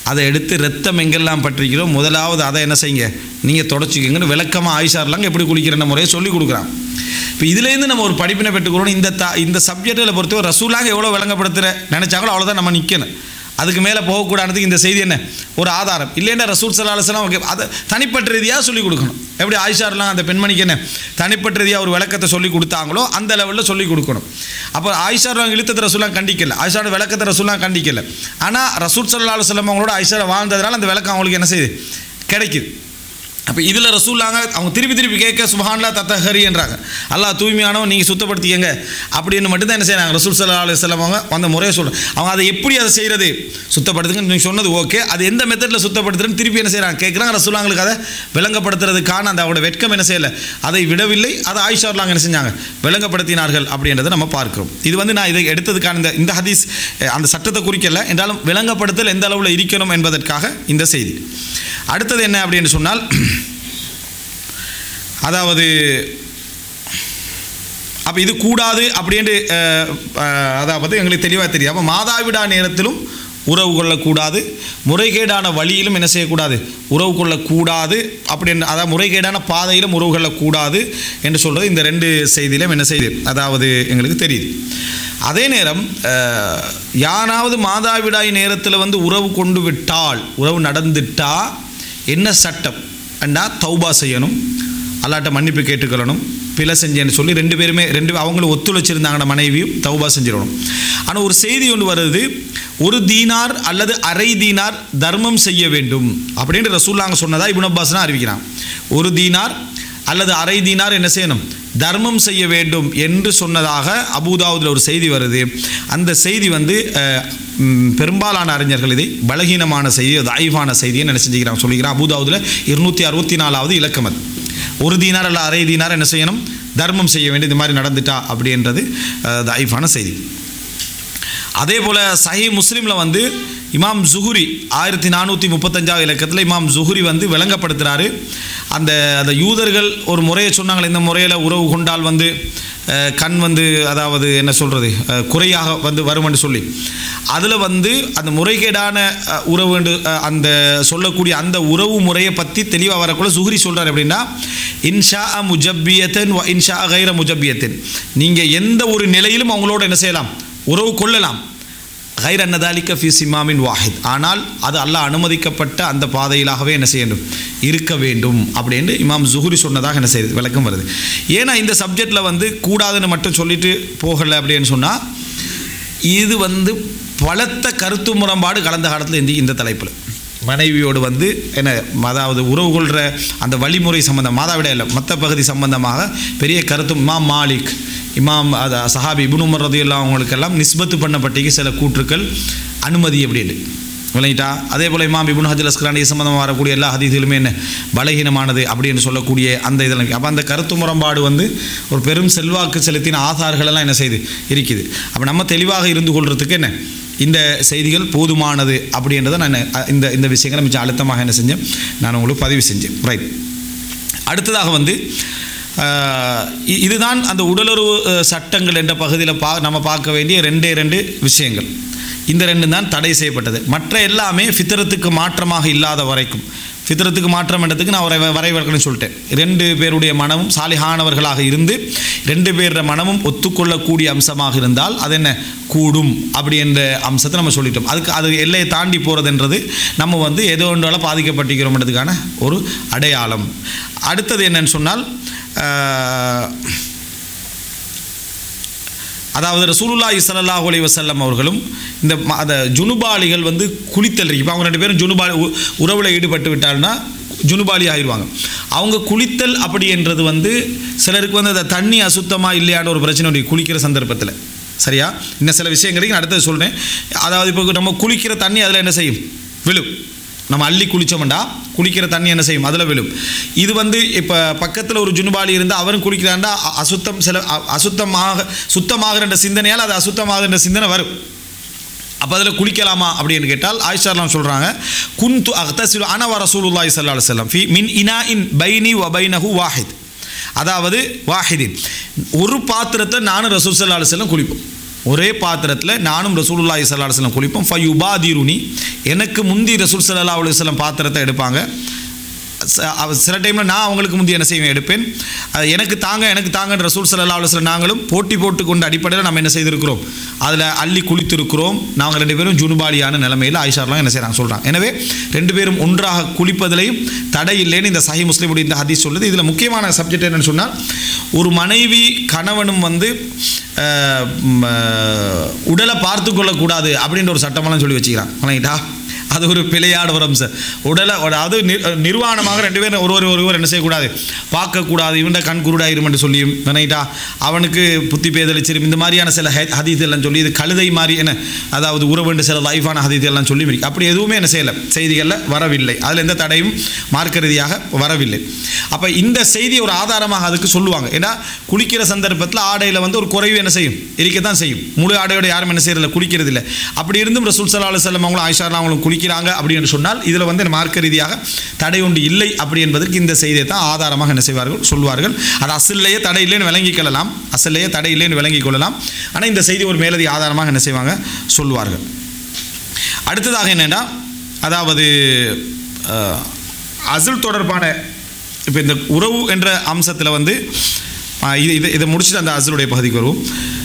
[SPEAKER 2] அதை எடுத்து ரத்தம் எங்கெல்லாம் பற்றிக்கிறோம் முதலாவது அதை என்ன செய்யுங்க நீங்கள் தொடச்சிக்கங்கன்னு விளக்கமாக ஆயிஷார்லாங்க எப்படி குளிக்கிற முறையை சொல்லி கொடுக்குறான். இப்போ இதுலேருந்து நம்ம ஒரு படிப்பினை பெற்றுக்கிறோம். இந்த த இந்த சப்ஜெக்டில் பொறுத்தவரை ரசூலாக எவ்வளோ விளங்கப்படுத்துகிற நினச்சாங்களோ அவ்வளோதான் நம்ம நிற்கணும். அதுக்கு மேலே போகக்கூடாதுக்கு இந்த செய்தி என்ன ஒரு ஆதாரம் இல்லைன்னா ரசூல் ஸல்லல்லாஹு அலைஹி வஸல்லம் ஓகே அதை தனிப்பட்ட ரீதியாக சொல்லிக் கொடுக்கணும். எப்படி ஆயிஷார்லாம் அந்த பெண்மணிக்கு என்ன தனிப்பட்ட ரீதியாக ஒரு விளக்கத்தை சொல்லி கொடுத்தாங்களோ அந்த லெவலில் சொல்லிக் கொடுக்கணும். அப்போ ஆயிஷார்லாம் இழுத்தத்தை ரசூலாம் கண்டிக்கல, ஆயிஷாரோட விளக்கத்தை ரசூலாம் கண்டிக்கல. ஆனால் ரசூல் ஸல்லல்லாஹு அலைஹி வஸல்லம் அவங்களோட ஆயிஷா வாழ்ந்ததுனால அந்த விளக்கம் அவங்களுக்கு என்ன செய்யுது கிடைக்குது. அப்போ இதில் ரசூல்லாங்க அவங்க திருப்பி திருப்பி கேட்க சுப்ஹானல்லாஹ் தத்தஹரி என்றாங்க, அல்லாஹ் தூய்மையானவன் நீங்கள் சுத்தப்படுத்திக்கங்க அப்படின்னு மட்டும்தான் என்ன செய்யறாங்க ரசூல் ஸல்லல்லாஹு அலைஹி வஸல்லம் அவங்க அந்த முறையை சொல்கிறாங்க. அவங்க அதை எப்படி அதை செய்கிறது சுத்தப்படுத்துங்கன்னு நீங்கள் சொன்னது ஓகே, அது எந்த மெத்தடில் சுத்தப்படுத்துறதுன்னு திருப்பி என்ன செய்கிறாங்க கேட்குறாங்க. ரசூல்லாங்களுக்கு அதை விளங்கப்படுத்துறதுக்கான அந்த அவங்களோட வெட்கம் என்ன செய்யலை, அதை விடவில்லை. அதை ஆயிஷார்லாங்க என்ன செஞ்சாங்க விளங்கப்படுத்தினார்கள் அப்படின்றத நம்ம பார்க்கிறோம். இது வந்து நான் இதை எடுத்ததுக்கான இந்த இந்த ஹதீஸ் அந்த சட்டத்தை குறிக்கல என்றாலும் விளங்கப்படுத்தல் எந்த அளவில் இருக்கணும் என்பதற்காக இந்த செய்தி. அடுத்தது என்ன அப்படின்னு சொன்னால், அதாவது அப்போ இது கூடாது அப்படின்ட்டு அதாவது எங்களுக்கு தெளிவாக தெரியும். அப்போ மாதாவிடா நேரத்திலும் உறவு கொள்ளக்கூடாது, முறைகேடான வழியிலும் என்ன செய்யக்கூடாது உறவு கொள்ளக்கூடாது அப்படின்னு, அதாவது முறைகேடான பாதையிலும் உறவு கொள்ளக்கூடாது என்று சொல்கிறது இந்த ரெண்டு செய்தியிலும் என்ன செய்யுது அதாவது எங்களுக்கு தெரியுது. அதே நேரம் யாராவது மாதாவிடாய் நேரத்தில் வந்து உறவு கொண்டு விட்டால் உறவு நடந்துட்டா என்ன சட்டம் அண்டா தௌபா செய்யணும், அல்லாட்ட மன்னிப்பு கேட்டுக்கொள்ளணும், பிழை செஞ்சேன்னு சொல்லி ரெண்டு பேருமே ரெண்டு அவங்களும் ஒத்துழைச்சிருந்தாங்கன்னா மனைவியும் தௌபா செஞ்சிடணும். ஆனால் ஒரு செய்தி ஒன்று வருது, ஒரு தீனார் அல்லது அரை தீனார் தர்மம் செய்ய வேண்டும் அப்படின்னு ரசூலுல்லாஹ் சொன்னதா இப்னு அப்பாஸ் தான் அறிவிக்கிறான். ஒரு தீனார் அல்லது அரை தீனார் என்ன செய்யணும் தர்மம் செய்ய வேண்டும் என்று சொன்னதாக அபூதாவுதில் ஒரு செய்தி வருது. அந்த செய்தி வந்து பெரும்பாலான அறிஞர்கள் இதை பலகீனமான செய்தி, தாயிஃபான செய்தியை என்ன செஞ்சுக்கிறாங்க சொல்லிக்கிறான். அபூதாவுதில் இருநூற்றி அறுபத்தி நாலாவது இலக்கம் அது. ஒரு தீனார் அல்ல அரை தீனார் என்ன செய்யணும் தர்மம் செய்ய வேண்டும், இந்த மாதிரி நடந்துட்டா அப்படின்றது தாயிஃபான செய்தி. அதே போல் சஹீஹ் முஸ்லீமில் வந்து இமாம் ஜுஹுரி ஆயிரத்தி நானூற்றி முப்பத்தஞ்சாவது இலக்கத்தில் இமாம் ஜுஹுரி வந்து விளங்கப்படுத்துகிறாரு. அந்த அந்த யூதர்கள் ஒரு முறையை சொன்னாங்களே, இந்த முறையில் உறவு கொண்டால் வந்து கண் வந்து அதாவது என்ன சொல்கிறது குறையாக வந்து வரும்னு சொல்லி, அதில் வந்து அந்த முறைகேடான உறவு அந்த சொல்லக்கூடிய அந்த உறவு முறையை பற்றி தெளிவாக வரக்குள்ள ஜுஹுரி சொல்கிறார் அப்படின்னா, இன்ஷா முஜப்பியத்தன் இன்ஷா கைர முஜப்பியத்தன், நீங்கள் எந்த ஒரு நிலையிலும் அவங்களோட என்ன செய்யலாம் உறவு கொள்ளலாம், கைர் அன்னதாலிக்க ஃபி சிமாமின் வாஹித், ஆனால் அது அல்லாஹ் அனுமதிக்கப்பட்ட அந்த பாதையிலாகவே என்ன செய்ய வேண்டும் இருக்க வேண்டும் அப்படின்னு இமாம் ஜுஹுரி சொன்னதாக என்ன செய்யுது விளக்கம் வருது. ஏன்னா இந்த சப்ஜெக்டில் வந்து கூடாதுன்னு மட்டும் சொல்லிட்டு போகலை அப்படின்னு சொன்னால், இது வந்து பலத்த கருத்து முரண்பாடு கலந்த காலத்தில் இந்த இந்த தலைப்பில் மனைவியோடு வந்து என்ன அதாவது உறவு கொள்கிற அந்த வழிமுறை சம்பந்தம் மாதாவிட இல்லை மற்ற பகுதி சம்பந்தமாக பெரிய கருத்து இமாம் மாலிக் இமாம் அதை சஹாபி இப்னு உமர் ரலியல்லாஹு அவங்களுக்கெல்லாம் நிஸ்பத்து பண்ணப்பட்டிக்கு சில கூற்றுக்கள் அனுமதி அப்படின்னு விளங்கிட்டா. அதே போல் இமாம் இப்னு ஹஜர் அஸ்கலானி சம்பந்தமாக வரக்கூடிய எல்லா ஹதீஸுகளுமே என்ன பலகீனமானது அப்படின்னு சொல்லக்கூடிய அந்த இதெல்லாம். அப்போ அந்த கருத்து முரண்பாடு வந்து ஒரு பெரும் செல்வாக்கு செலுத்தின ஆதார்களெல்லாம் என்ன செய்து இருக்குது. அப்போ நம்ம தெளிவாக இருந்து கொள்றதுக்கு என்ன இந்த செய்திகள் போதுமானது அப்படின்றத நான் இந்த இந்த விஷயங்களை மிச்சம் அழுத்தமாக என்ன செஞ்சேன் நான் உங்களுக்கு பதிவு செஞ்சேன். ரைட். அடுத்ததாக வந்து இதுதான் அந்த உடலுறவு சட்டங்கள் என்ற பகுதியில் பா நம்ம பார்க்க வேண்டிய ரெண்டே ரெண்டு விஷயங்கள். இந்த ரெண்டு தான் தடை செய்யப்பட்டது. மற்ற எல்லாமே ஃபித்ரத்துக்கு மாற்றமாக இல்லாத வரைக்கும், ஃபித்ரத்துக்கு மாற்றம் என்றதுக்கு நான் வரை வரைவர்கள்னு சொல்லிட்டேன். ரெண்டு பேருடைய மனமும் சாலிஹானவர்களாக இருந்து ரெண்டு பேருடைய மனமும் ஒத்துக்கொள்ளக்கூடிய அம்சமாக இருந்தால் அது என்ன கூடும் அப்படி என்ற அம்சத்தை நம்ம சொல்லிட்டோம். அதுக்கு அது எல்லையை தாண்டி போகிறதுன்றது நம்ம வந்து ஏதோ ஒன்றால் பாதிக்கப்பட்டிருக்கிறோம்ன்றதுக்கான ஒரு அடையாளம். அடுத்தது என்னன்னு சொன்னால், அதாவது ரசூலுல்லாஹி ஸல்லல்லாஹு அலைஹி வஸல்லம் அவர்களும் இந்த அந்த ஜுனுபாலிகள் வந்து குளித்தல் இப்போ அவங்க ரெண்டு பேரும் ஜுனுபாலி உறவில் ஈடுபட்டு விட்டால்னா ஜுனுபாலி ஆயிடுவாங்க. அவங்க குளித்தல் அப்படி என்றது வந்து சிலருக்கு வந்து அந்த தண்ணி அசுத்தமாக இல்லையான ஒரு பிரச்சனை உண்டு குளிக்கிற சந்தர்ப்பத்தில். சரியா? இன்னும் சில விஷயங்களுக்கு நான் அடுத்தது சொல்கிறேன். அதாவது இப்போ நம்ம குளிக்கிற தண்ணி அதில் என்ன செய்யும் விழும். நம்ம அள்ளி குளித்தோம்டா குளிக்கிற தண்ணி என்ன செய்யும் அதில் விழும். இது வந்து இப்போ பக்கத்தில் ஒரு ஜுனுபாலி இருந்தால் அவரும் குளிக்கிறாண்டா அசுத்தம் சில அசுத்தமாக சுத்தமாகிற சிந்தனையால் அது அசுத்தமாகிற சிந்தனை வரும். அப்போ அதில் குளிக்கலாமா அப்படின்னு கேட்டால் ஆயிஷாலாம் சொல்கிறாங்க, குந்து அக்தசிலு அன வ ரசூலுல்லாஹி ஸல்லல்லாஹு அலைஹி வஸல்லம் ஃபி மின் இனாஇன் பைனி வ பைனஹு வாஹித், அதாவது வாஹிதின் ஒரு பாத்திரத்தை நானும் ரசூல் ஸல்லல்லாஹு அலைஹி வஸல்லம் குளிப்போம். ஒரே பாத்திரத்தில் நானும் ரசூலுல்லாஹி ஸல்லல்லாஹு அலைஹி வஸல்லம் குளிப்போம். ஃபயுபாதிருனி, எனக்கு முந்தி ரசூல் ஸல்லல்லாஹு அலைஹி வஸல்லம் பாத்திரத்தை எடுப்பாங்க. சில டைமில் நான் அவங்களுக்கு முந்தி என்ன செய்வேன் எடுப்பேன். எனக்கு தாங்க எனக்கு தாங்கன்ற ரசூல் ஸல்லல்லாஹு அலைஹி வஸல்லம் நாங்களும் போட்டி போட்டு கொண்ட அடிப்படையில் நம்ம என்ன செய்திருக்கிறோம், அதில் அள்ளி குளித்திருக்கிறோம். நாங்கள் ரெண்டு பேரும் ஜுனுபாலியான நிலைமையில் ஆயிஷாலாம் என்ன செய்கிறாங்க சொல்கிறாங்க. எனவே ரெண்டு பேரும் ஒன்றாக குளிப்பதிலையும் தடை இல்லைன்னு இந்த சஹீஹ் முஸ்லிமுடைய இந்த ஹதீஸ் சொல்லுது. இதில் முக்கியமான சப்ஜெக்ட் என்னென்னு சொன்னால், ஒரு மனைவி கணவனும் வந்து உடலை பார்த்து கொள்ளக்கூடாது அப்படின்ற ஒரு சட்டமெல்லாம் சொல்லி வச்சுக்கிறான். வணங்கிட்டா, அது ஒரு பிழையாட ஒரு அம்சம். உடலை அது நிர்வாணமாக ரெண்டு பேரும் ஒருவர் ஒருவர் என்ன செய்யக்கூடாது, பார்க்கக்கூடாது. இவன்ட கண் குருடாயிரும் என்று சொல்லியும் வணங்கிட்டா, அவனுக்கு புத்தி பேதலிச்சிரும், இந்த மாதிரியான சில ஹதீஸ் எல்லாம் சொல்லி, இது கழுதை மாதிரி என்ன, அதாவது உறவுண்டு சில லைஃபான ஹதீஸ் எல்லாம் சொல்லி அப்படி எதுவுமே என்ன செய்யலை, செய்திகளில் வரவில்லை. அதில் எந்த தடையும் மார்க்க ரீதியாக வரவில்லை. அப்போ இந்த செய்தி ஒரு ஆதாரமாக அதுக்கு சொல்லுவாங்க. ஏன்னா குளிக்கிற சந்தர்ப்பத்தில் ஆடையில் வந்து ஒரு குறைவு என்ன செய்யும், இருக்கத்தான் செய்யும். முழு ஆடையோட யாரும் என்ன செய்யறதில்லை, குளிக்கிறது இல்லை. அப்படி இருந்தும் ரசூல் ஸல்லல்லாஹு அலைஹி வஸல்லம் அவங்களும் ஆயிஷா அவங்களும் குளிக்கிறாங்க அப்படின்னு சொன்னால் இதில் வந்து மார்க்க ரீதியாக தடை ஒன்று இல்லை அப்படி என்பதற்கு இந்த செய்தியை தான் ஆதாரமாக என்ன செய்வார்கள், சொல்வார்கள். அது அசல்லையே தடை இல்லைன்னு விளங்கிக் கொள்ளலாம், அசல்லையே தடை இல்லைன்னு விளங்கிக் கொள்ளலாம். ஆனால் இந்த செய்தி ஒரு மேலதி ஆதாரமாக என்ன செய்வாங்க, சொல்வார்கள். அடுத்ததாக என்னென்னா, அதாவது அசல் தொடர்பான இப்போ இந்த உறவு என்ற அம்சத்தில் வந்து இது இதை இதை முடிச்சுட்டு அந்த அசலுடைய பகுதிக்கு வருவோம்.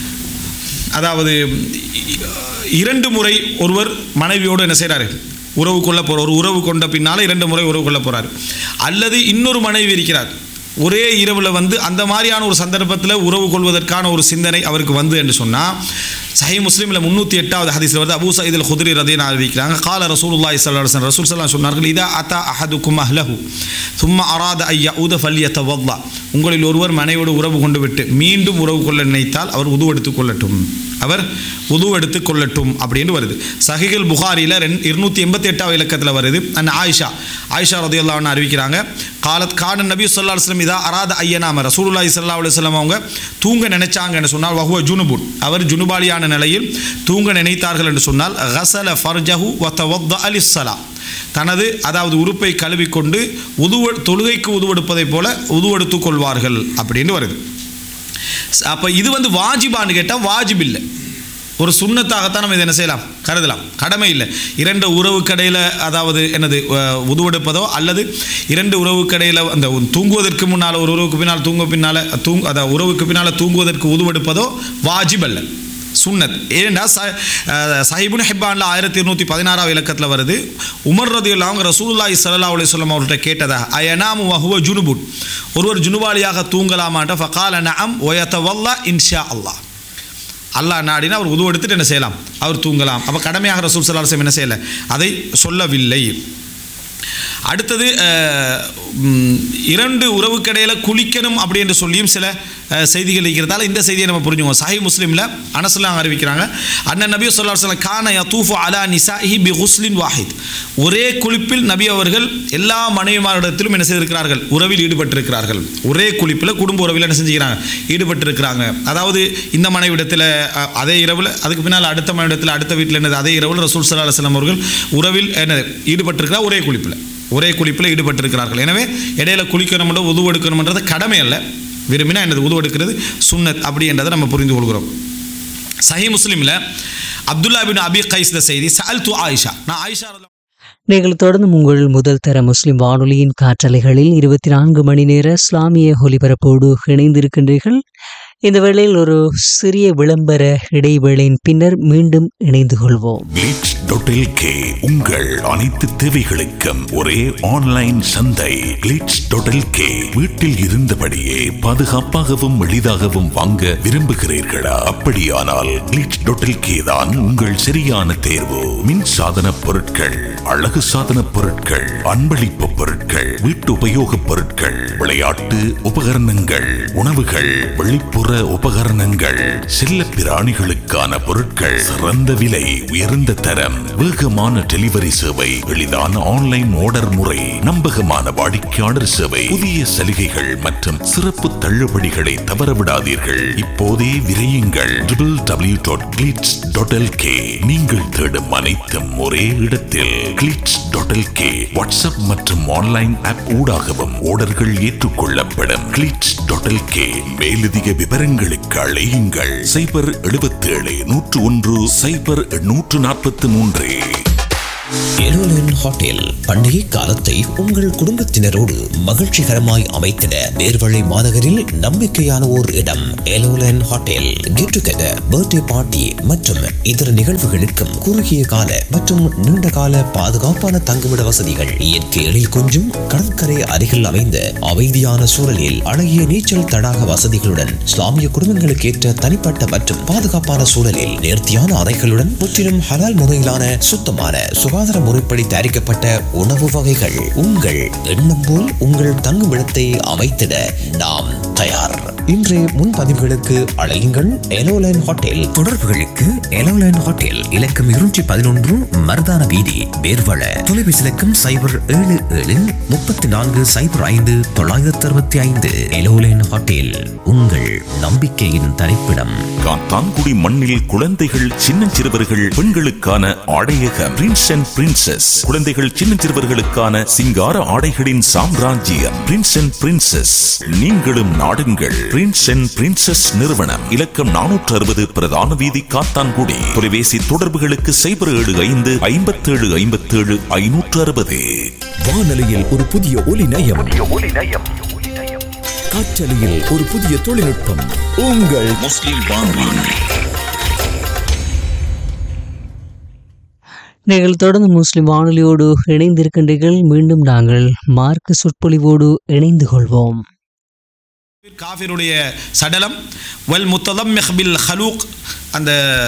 [SPEAKER 2] அதாவது இரண்டு முறை ஒருவர் மனைவியோடு என்ன செய்கிறாரு, உறவு கொள்ள போகிறார். ஒரு உறவு கொண்ட பின்னால் இரண்டு முறை உறவு கொள்ள போகிறார். அல்லது இன்னொரு மனைவி இருக்கிறார், ஒரே இரவில் வந்து அந்த மாதிரியான ஒரு சந்தர்ப்பத்தில் உறவு கொள்வதற்கான ஒரு சிந்தனை அவருக்கு வந்து என்று சொன்னால், சஹீஹ் முஸ்லிமில் முந்நூற்றி எட்டாவது ஹதீஸில் வருது. அபூ சயீத் அல் குத்ரி ரலியல்லாஹு அறிவிக்கிறாங்க, கால ரசூலுல்லாஹி ஸல்லல்லாஹு அலைஹி வஸல்லம், ரசூல் ஸல்லல்லாஹு சொன்னார்கள், இதா அத்தா அஹதுக்கும் அஹ்லஹு சும்ம அராத ஐ யஊத ஃபல்யதவல்லா, உங்களில் ஒருவர் மனைவியோடு உறவு கொண்டு விட்டு மீண்டும் உறவு கொள்ள நினைத்தால் அவர் உது எடுத்துக் கொள்ளட்டும், அவர் உது எடுத்துக் கொள்ளட்டும் அப்படின்னு வருது. சஹீஹுல் புகாரியில் ரெண்டு இருநூற்றி எண்பத்தி எட்டாவது இலக்கத்தில் வருது. அண்ட் ஆயிஷா ஆயிஷா ரலியல்லாஹு அன்ஹா அறிவிக்கிறாங்க, காலத் கான நபி ஸல்லல்லாஹு அலைஹி வஸல்லம் இதா அராத ஐயனாம, ரசூலுல்லாஹி ஸல்லல்லாஹு அலைஹி வஸல்லம் அவங்க தூங்க நினைச்சாங்கன்னு சொன்னால், வஹுவ ஜுனுபுன், அவர் ஜுனுபாலியான நிலையில் தூங்க நினைத்தார்கள் என்று சொன்னால், கஸல ஃபர்ஜஹு வ தவத்தஅ லிஸ்ஸலா, தனது அதாவது உறுப்பை கழுவிக்கொண்டு உது தொழுகைக்கு உதுவெடுப்பதைப் போல உதுவெடுத்துக் கொள்வார்கள் அப்படின்னு வருது. அப்போ இது வந்து வாஜிபான்னு கேட்டால் வாஜிப் இல்லை, ஒரு சுன்னத்தாகத்தான் நம்ம இதை என்ன செய்யலாம், கருதலாம், கடமை இல்லை. இரண்டு உறவுக்கடையில் அதாவது என்னது உதுவெடுப்பதோ அல்லது இரண்டு உறவுக்கடையில் அந்த தூங்குவதற்கு முன்னால் ஒரு உறவுக்கு பின்னால் தூங்க பின்னால் தூங் அதாவது உறவுக்கு பின்னால் தூங்குவதற்கு உதுவெடுப்பதோ வாஜிப் அல்ல, சுன்னத். ஏன்னா சஹீஹ் இப்னு ஹிப்பான்ல ஆயிரத்தி இருநூற்றி பதினாறாவது இலக்கத்தில் வருது, உமர் ரலியல்லாஹு அன்ஹு ரசூலுல்லாஹி ஸல்லல்லாஹு அலைஹி வஸல்லம் அவர்கிட்ட கேட்டதா, அயனாமு வஹுவ ஜுனுபுன், ஒருவர் ஜுனுபாலியாக தூங்கலாமான்ற, ஃபகால நஅம் வ யதவல்லா இன்ஷா அல்லாஹ், அல்லாஹ் நாடினா அவர் உது எடுத்துட்டு என்ன செய்யலாம், அவர் தூங்கலாம். அப்போ கடமையாக ரசூல் ஸல்லல்லாஹு அலைஹி வஸல்லம் என்ன செய்யலை, அதை சொல்லவில்லை. அடுத்தது இரண்டு உறவுக்கடையில் குளிக்கணும் அப்படி என்று சொல்லியும் சில செய்திகள் இருக்கிறதால இந்த செய்தியை நம்ம புரிஞ்சுக்கோம். சஹீஹ் முஸ்லிமில் அனஸ்லாம் அறிவிக்கிறாங்க, அண்ணன் நபி ஸல்லல்லாஹு அலைஹி வஸல்லம் கான யதூஃபு அலா நிசாஇஹி பி குஸ்லின் வாஹித், ஒரே குளிப்பில் நபி அவர்கள் எல்லா மனைவிமாரிடத்திலும் என்ன செய்திருக்கிறார்கள், உறவில் ஈடுபட்டிருக்கிறார்கள். ஒரே குளிப்பில் குடும்ப உறவில் என்ன செஞ்சுக்கிறாங்க, ஈடுபட்டிருக்கிறாங்க. அதாவது இந்த மனைவிடத்தில் அதே இரவில், அதுக்கு பின்னால் அடுத்த மனைவிடத்தில் அடுத்த வீட்டில் என்னது அதே இரவில் ரசூல் ஸல்லல்லாஹு அலைஹி வஸல்லம் அவர்கள் உறவில் என்ன ஈடுபட்டிருக்கிறார், ஒரே குளிப்பில் ஒரே குளிப்பில் ஈடுபட்டிருக்கிறார்கள். எனவே இடையில குளிக்கணும்ன்ற உது எடுக்கணும்ன்றது கடமை அல்ல, விரும்பினா என்னது உது எடுக்கிறது சுன்னத் அப்படி என்றதை நம்ம புரிந்து கொள்கிறோம். சஹீஹ் முஸ்லிமில் அப்துல்லா பின் அபி கைஸ் செய்தி, சஅல்து ஆயிஷா, நான் ஆயிஷா
[SPEAKER 1] நீங்கள் தொடர்ந்து உங்கள் முதல் தர முஸ்லிம் வானொலியின் காற்றலைகளில் இருபத்தி நான்கு மணி நேர இஸ்லாமிய ஒலிபரப்போடு இணைந்திருக்கின்றீர்கள். இந்த வேளையில் ஒரு சிறிய விளம்பர இடைவேளையின் பின்னர் மீண்டும் இணைந்து கொள்வோம்.
[SPEAKER 3] கிளிட்ஸ் டாட் எல் கே உங்கள் அனைத்து தேவைகளுக்கும் ஒரே ஆன்லைன் சந்தை. கிளிட்ஸ் டாட் எல் கே வீட்டில் இருந்தபடியே பாதுகாப்பாகவும் எளிதாகவும் வாங்க விரும்புகிறீர்களா? அப்படியானால் கிளிட்ஸ் டாட் எல் கே தான் உங்கள் சரியான தேர்வு. மின் சாதன பொருட்கள், அழகு சாதன பொருட்கள், அன்பளிப்பு பொருட்கள், வீட்டு உபயோக பொருட்கள், விளையாட்டு உபகரணங்கள், உணவுகள், வெளிப்புற உபகரணங்கள், செல்ல பிராணிகளுக்கான பொருட்கள், சிறந்த விலை, உயர்ந்த தரம், வேகமான டெலிவரி சேவை, எளிதான ஆன்லைன் ஆர்டர் முறை, நம்பகமான வாடிக்கையாளர் சேவை, புதிய சலுகைகள் மற்றும் சிறப்பு தள்ளுபடிகளை தவறவிடாதீர்கள். இப்போதே விரையுங்கள் W W W dot glitz dot L K. நீங்கள் தேடும் அனைத்தும் ஒரே இடத்தில். Glitz dot dot L K. WhatsApp மற்றும் ஆன்லைன் ஆப் ஊடாகவும் ஆர்டர்கள் ஏற்றுக்கொள்ளப்படும். Glitz dot L K. மேலதிக விவரங்களுக்கு அழையுங்கள் சைபர் எழுபத்தி ஏழு நூற்று ஒன்று சைபர் நூற்று நாற்பத்தி மூன்று.
[SPEAKER 4] எலோலன் ஹோட்டல் பண்டிகை காலத்தை உங்கள் குடும்பத்தினரோடு மகிழ்ச்சிகரமாய் அமைத்திட நேர்வழி மாநகரில் நம்பிக்கையான ஓர் இடம். எலோலன் hotel get together, birthday party மற்றும் இதர நிகழ்வுகளுக்கும் குறுகிய கால மற்றும் நீண்ட கால பாதுகாப்பான தங்குமிட வசதிகள். இயற்கை எழில் கொஞ்சும் கடற்கரை அருகில் அமைந்த அமைதியான சூழலில் அழகிய நீச்சல் தடாக வசதிகளுடன் இஸ்லாமிய குடும்பங்களுக்கு ஏற்ற தனிப்பட்ட மற்றும் பாதுகாப்பான சூழலில் நேர்த்தியான அறைகளுடன் முற்றிலும் ஹலால் முறையிலான சுத்தமான சுகாதார முறைப்படி தயாரிக்கப்பட்ட உணவு வகைகள். உங்கள் எண்ணம் போல் உங்கள் தங்குமிடத்தை அமைத்திட நாம் தயார். இன்றைய முன்பதிவுகளுக்கு அழையுங்கள் எலோலைன் ஹோட்டல். தொடர்புகளுக்கு எலோலைன் ஹோட்டல் இலக்கம் இருநூற்றி பதினொன்று மருதான வீதி, பேர்வள. தொலைபேசி இலக்கம் சைபர் ஏழு ஏழு முப்பத்தி நான்கு சைபர் ஐந்து தொள்ளாயிரத்தி அறுபத்தி ஐந்து. எலோலைன் ஹோட்டல் உங்கள் நம்பிக்கையின் தரிப்பிடம்.
[SPEAKER 3] காத்தான்குடி மண்ணில் குழந்தைகள், சின்னஞ்சிறுவர்கள், பெண்களுக்கான ஆடையகம் பிரின்ஸ் அண்ட் பிரின்சஸ். குழந்தைகள், சின்னஞ்சிறுவர்களுக்கான சிங்கார ஆடைகளின் சாம்ராஜ்யம் பிரின்ஸ் அண்ட் பிரின்சஸ். நீங்களும் நாடுங்கள் பிரின்ஸ் அண்ட் பிரின்சஸ் நிறுவனம். இலக்கம் நானூற்று அறுபது பிரதான வீதி, காத்தான்குடி. தொலைபேசி தொடர்புகளுக்கு சைபர் ஏழு ஐந்து ஐம்பத்தி ஏழு ஐம்பத்தி ஏழு ஐநூற்று அறுபது.
[SPEAKER 4] வானொலியில் ஒரு புதிய ஒலி நயம், காற்றலையில் ஒரு புதிய தொழில்நுட்பம். உங்கள் முஸ்லிம் வானொலி.
[SPEAKER 1] நீங்கள் தொடர்ந்து முஸ்லிம் வானொலியோடு இணைந்திருக்கின்றீர்கள். மீண்டும் நாங்கள் மார்க்க சொற்பொழிவோடு இணைந்து கொள்வோம்.
[SPEAKER 2] காஃபிருடைய சடலம் வல் முத்ததம்மிஹ் பில் ஹலூக், அந்த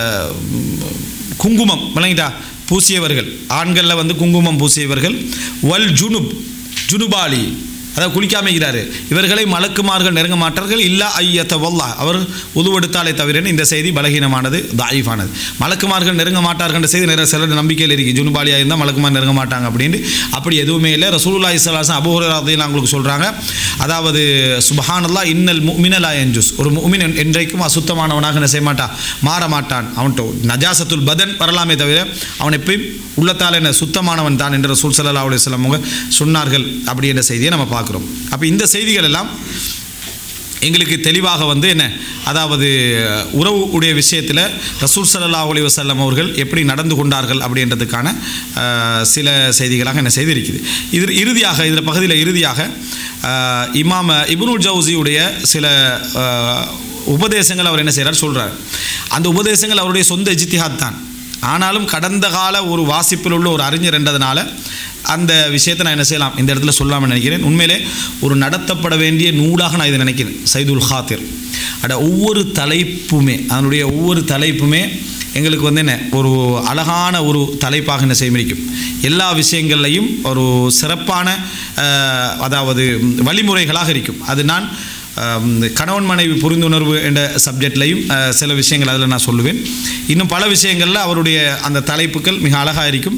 [SPEAKER 2] குங்குமம் விளங்கிட்டா பூசியவர்கள், ஆண்களில் வந்து குங்குமம் பூசியவர்கள். வல் ஜுனுப், ஜுனுபாலி, அதாவது குளிக்காமைக்கிறாரு, இவர்களை மலக்குமார்கள் நெருங்க மாட்டார்கள். இல்லா ஐயத்த வல்லா, அவர் உதுவெடுத்தாலே தவிர. இந்த செய்தி பலகீனமானது, தாயிஃபானது. மலக்குமார்கள் நெருங்க மாட்டார்கள் செய்தி நிறைய சிலர் நம்பிக்கையில் இருக்குது. ஜுனுபாலியாக இருந்தால் மலக்குமார் நெருங்க மாட்டாங்க அப்படின்ட்டு. அப்படி எதுவுமே இல்லை. ரசூலுல்லாஹி ஸல்லல்லாஹு அலைஹி வஸல்லம் அபூ ஹுரைரா ரலியல்லாஹு அன்ஹு உங்களுக்கு சொல்கிறாங்க, அதாவது சுப்ஹானல்லாஹ் இன்னல் முஃமின லா யன்ஜுஸ், ஒரு முஃமின் என்றைக்கும் அசுத்தமானவனாக என்ன செய்ய மாட்டான், மாற மாட்டான். அவன்கிட்ட நஜாசத்துல் பதன் வரலாமே தவிர அவன் எப்பயும் உள்ளத்தால் என்ன சுத்தமானவன் தான் என்று ரசூல் ஸல்லல்லாஹு அலைஹி வஸல்லம் அவங்க சொன்னார்கள். அப்படி என்ற செய்தியை நம்ம பார்க்குறோம். அப்போ இந்த செய்திகள் எல்லாம் எங்களுக்கு தெளிவாக வந்து என்ன, அதாவது உறவு உடைய விஷயத்தில் ரசூல் ஸல்லல்லாஹு அலைஹி வஸல்லம் அவர்கள் எப்படி நடந்து கொண்டார்கள் அப்படின்றதுக்கான சில செய்திகளாக என்ன செய்திருக்குது. இது இறுதியாக இதில் பகுதியில் இறுதியாக இமாம் இப்னுல் ஜவுசியுடைய சில உபதேசங்கள் அவர் என்ன செய்கிறார் சொல்கிறார். அந்த உபதேசங்கள் அவருடைய சொந்த இஜ்திஹாத் தான். ஆனாலும் கடந்த கால ஒரு வாசிப்பில் உள்ள ஒரு அறிஞர் என்றதுனால அந்த விஷயத்தை நான் என்ன செய்யலாம், இந்த இடத்துல சொல்லாமல் நினைக்கிறேன். உண்மையிலே ஒரு நடத்தப்பட வேண்டிய நூலாக நான் இதை நினைக்கிறேன். சைதுல் ஹாத்திர் அட ஒவ்வொரு தலைப்புமே, அதனுடைய ஒவ்வொரு தலைப்புமே எங்களுக்கு வந்து என்ன ஒரு அழகான ஒரு தலைப்பாக என்ன செய்யும், எல்லா விஷயங்கள்லையும் ஒரு சிறப்பான அதாவது வழிமுறைகளாக இருக்கும். அது நான் கணவன் மனைவி புரிந்துணர்வு என்ற சப்ஜெக்ட்லையும் சில விஷயங்கள் அதில் நான் சொல்லுவேன். இன்னும் பல விஷயங்களில் அவருடைய அந்த தலைப்புகள் மிக அழகாக இருக்கும்.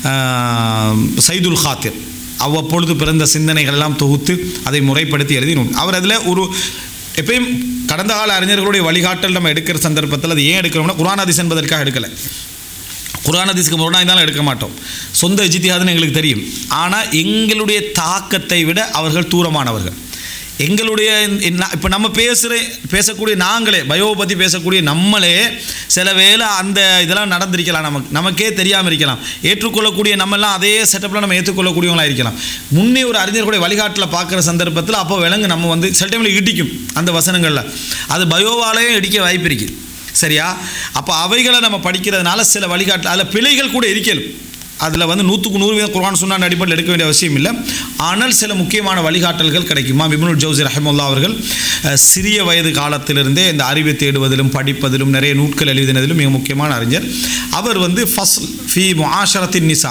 [SPEAKER 2] சைதுல் ஹாத்திர் அவ்வப்பொழுது பிறந்த சிந்தனைகள் எல்லாம் தொகுத்து அதை முறைப்படுத்தி எழுதினோம். அவர் அதில் ஒரு எப்பயும் கடந்த கால அறிஞர்களுடைய வழிகாட்டல் நம்ம எடுக்கிற சந்தர்ப்பத்தில் அது ஏன் எடுக்கிறோம்னா குர்ஆன் ஹதீஸ் என்பதற்காக எடுக்கலை. குர்ஆன் ஹதீஸ்க்கு முரணாக இருந்தாலும் எடுக்க மாட்டோம். சொந்த இஜ்திஹாதுன்னு எங்களுக்கு தெரியும். ஆனால் எங்களுடைய தாக்கத்தை விட அவர்கள் தூரமானவர்கள். எங்களுடைய இப்போ நம்ம பேசுகிற பேசக்கூடிய நாங்களே பயோ பற்றி பேசக்கூடிய நம்மளே சில வேளை அந்த இதெல்லாம் நடந்திருக்கலாம், நமக்கு நமக்கே தெரியாமல் இருக்கலாம். ஏற்றுக்கொள்ளக்கூடிய நம்மெல்லாம் அதே செட்டப்பில் நம்ம ஏற்றுக்கொள்ளக்கூடியவங்களாக இருக்கலாம். முன்னே ஒரு அறிஞர்களுடைய வழிகாட்டில் பார்க்குற சந்தர்ப்பத்தில் அப்போ விலங்கு நம்ம வந்து சில டைமில் இடிக்கும் அந்த வசனங்களில், அது பயோவாலேயும் இடிக்க வாய்ப்பு இருக்குது. சரியா? அப்போ அவைகளை நம்ம படிக்கிறதுனால சில வழிகாட்டில் அதில் பிழைகள் கூட இருக்கலும். அதில் வந்து நூற்றுக்கு நூறு வீதம் குர்ஆன் சுன்னா அடிப்படையில் எடுக்க வேண்டிய அவசியம் இல்லை. ஆனால் சில முக்கியமான வழிகாட்டல்கள் கிடைக்குமா. இப்னுல் ஜௌசி ரஹிமஹுல்லாஹ் அவர்கள் சிறிய வயது காலத்திலிருந்தே இந்த அறிவை தேடுவதிலும் படிப்பதிலும் நிறைய நூட்கள் எழுதினதிலும் மிக முக்கியமான அறிஞர். அவர் வந்து ஃபஸ்ல் ஃபி முஆஷரத்தின் நிசா,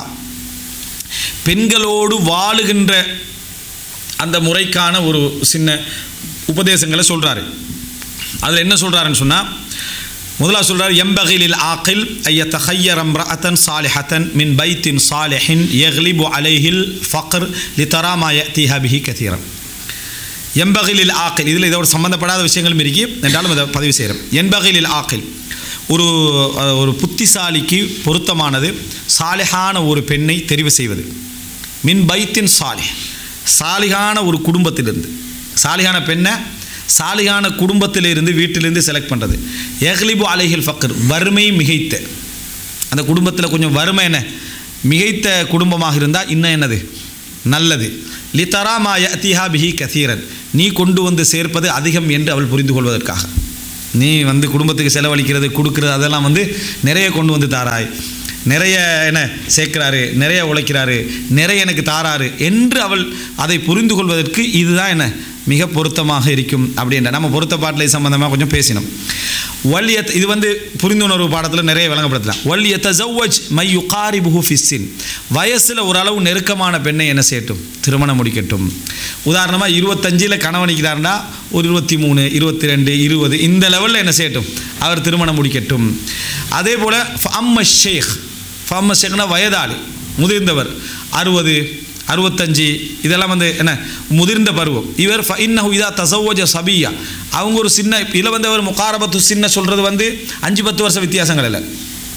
[SPEAKER 2] பெண்களோடு வாழுகின்ற அந்த முறைக்கான ஒரு சின்ன உபதேசங்களை சொல்கிறாரு. அதில் என்ன சொல்கிறாருன்னு சொன்னால், முதலாக சொல்கிறார், எம்பகிலில் ஆக்கில் ஐயத்தஹய்யர் இம்ரஅத்தன் சாலிஹத்தன் மின் பைத்தின் சாலிஹின் யக்லிபு அலைஹில் ஃபக்ர் லிதரா யஅதிஹா பிஹி கதீரன். எம்பகிலில் ஆக்கில், இதில் இதோட சம்பந்தப்படாத விஷயங்களும் இருக்கி என்றாலும் இதை பதிவு செய்கிறோம். எம்பகிலில் ஆக்கில், ஒரு ஒரு புத்திசாலிக்கு பொருத்தமானது சாலிஹான ஒரு பெண்ணை தெரிவு செய்வது. மின் பைத்தின் சாலிஹ், சாலிகான ஒரு குடும்பத்திலிருந்து, சாலிகான பெண்ணை சாலிகான குடும்பத்திலிருந்து வீட்டிலிருந்து செலக்ட் பண்ணுறது. எஹ்லிபு அலைஹில் ஃபக்ர், வறுமை மிகைத்த அந்த குடும்பத்தில் கொஞ்சம் வறுமை என்ன மிகைத்த குடும்பமாக இருந்தால் இன்னும் என்னது நல்லது. லித்தரா மா யஅதிஹா பிஹி கசீரன், நீ கொண்டு வந்து சேர்ப்பது அதிகம் என்று அவள் புரிந்து கொள்வதற்காக. நீ வந்து குடும்பத்துக்கு செலவழிக்கிறது கொடுக்குறது அதெல்லாம் வந்து நிறைய கொண்டு வந்து தாராய், நிறைய என்ன சேர்க்கிறாரு, நிறைய உழைக்கிறாரு, நிறைய எனக்கு தாராரு என்று அவள் அதை புரிந்து கொள்வதற்கு இதுதான் என்ன மிக பொருத்தமாக இருக்கும் அப்படின்ற நம்ம பொருத்த பாட்டிலை சம்பந்தமாக கொஞ்சம் பேசினோம். வல் யத் இது வந்து புரிந்துணர்வு பாடத்தில் நிறைய விளங்கப்படுத்தலாம். வல் யத்தஸவ்வஜ் மை யுகாரிபுஹு ஃபிஸ்ஸின், வயசில் ஓரளவு நெருக்கமான பெண்ணை என்ன செய்யட்டும் திருமணம் முடிக்கட்டும். உதாரணமாக இருபத்தஞ்சில் கணவனிக்கிறார்னா ஒரு இருபத்தி மூணு இருபத்தி ரெண்டு இருபது இந்த லெவலில் என்ன செய்யட்டும் அவர் திருமணம் முடிக்கட்டும். அதே போல் ஃபஅம்ம ஷேக், ஃபஅம்ம ஷேக்னா வயதாளி முதிர்ந்தவர், அறுபது அறுபத்தஞ்சு இதெல்லாம் வந்து என்ன முதிர்ந்த பருவம். இவர் ஃப இன்னஹு இதா தஸவ்வஜ சபியா, அவங்க ஒரு சின்ன இதில் வந்து அவர் முகாரபத்து சின்ன சொல்கிறது வந்து அஞ்சு பத்து வருஷம் வித்தியாசங்கள் இல்லை,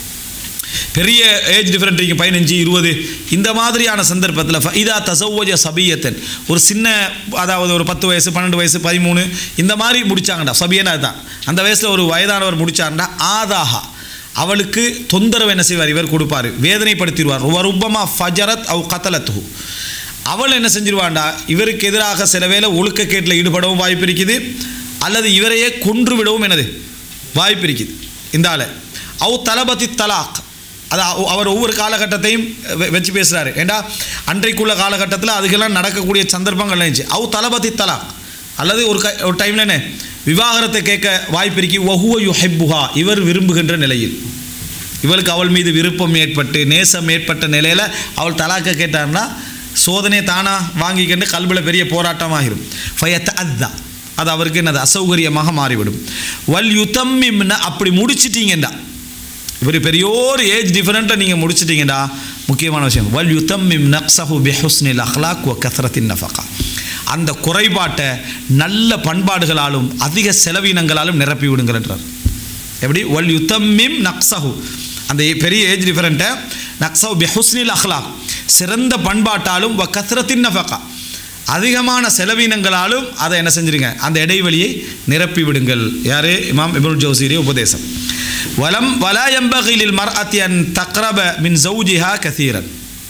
[SPEAKER 2] பெரிய ஏஜ் டிஃப்ரெண்ட் இருக்குது, பதினஞ்சு இருபது இந்த மாதிரியான சந்தர்ப்பத்தில் ஃப இதா தஸவ்வஜ சபியத்தன், ஒரு சின்ன அதாவது ஒரு பத்து வயசு பன்னெண்டு வயசு பதிமூணு இந்த மாதிரி முடித்தாங்கடா, சபியனா அதுதான் அந்த வயசில் ஒரு வயதானவர் முடித்தாங்கடா, ஆதாஹா அவளுக்கு தொந்தரவு என்ன செய்வார் இவர் கொடுப்பார், வேதனைப்படுத்திடுவார். ருப்பமா ஃபஜரத் அவ் கத்தலத்து, அவள் என்ன செஞ்சிருவாண்டா இவருக்கு எதிராக சில வேளை ஒழுக்கக்கேட்டில் ஈடுபடவும் வாய்ப்பு இருக்குது, அல்லது இவரையே கொன்று விடவும் என்னது வாய்ப்பு இருக்குது இந்த ஆளை. அவ் தலபதி தலாக், அது அவர் ஒவ்வொரு காலகட்டத்தையும் வச்சு பேசுகிறாரு. ஏண்டா அன்றைக்குள்ள காலகட்டத்தில் அதுக்கெல்லாம் நடக்கக்கூடிய சந்தர்ப்பங்கள் இருந்துச்சு. அவ் தலபதி தலாக், அல்லது ஒரு க ஒரு டைமில் என்ன விவாகரத்தை கேட்க வாய்ப்பு இருக்கி. வஹுவ யுஹிப்புஹா, இவர் விரும்புகின்ற நிலையில், இவளுக்கு அவள் மீது விருப்பம் ஏற்பட்டு நேசம் ஏற்பட்ட நிலையில் அவள் தலாக்க கேட்டார்னா சோதனை தானாக வாங்கிக்கிட்டு கல்வியில் பெரிய போராட்டமாகிடும். ஃபயத் அத்தா, அது அவருக்கு என்னது அசௌகரியமாக மாறிவிடும். வல் யுத்தம்மிம்னா, அப்படி முடிச்சிட்டிங்கண்டா இவர் பெரியோர் ஏஜ் டிஃபரெண்ட்டாக நீங்கள் முடிச்சிட்டிங்கடா, முக்கியமான விஷயம் வல் யுத்தம்மிம் நக்ஸஹு பிஹுஸ்னில் அஹ்லாக் வ கத்ரத்தின் நஃபகா, அந்த குறைபாட்டை நல்ல பண்பாடுகளாலும் அதிக செலவினங்களாலும் நிரப்பி விடுங்கிறார். எப்படி வல் யுத்தம்மிம் நக்ஸஹு, அந்த பெரிய ஏஜ் டிஃபரெண்ட்டை நக்ஸஹு பிஹுஸ்னில் அஹ்லாக், சிறந்த பண்பாட்டாலும் வ கத்ரத்தின் நஃபகா, அதிகமான செலவினங்களாலும் அதை என்ன செஞ்சிருங்க அந்த இடைவெளியை நிரப்பி விடுங்கள். யார்? இமாம் இப்னுல் ஜௌஸியுடைய உபதேசம். வலம் வலா யம்பகி லில் மர்அத்தி அன் தக்ரப மின் ஜௌஜிஹா கஸீரன்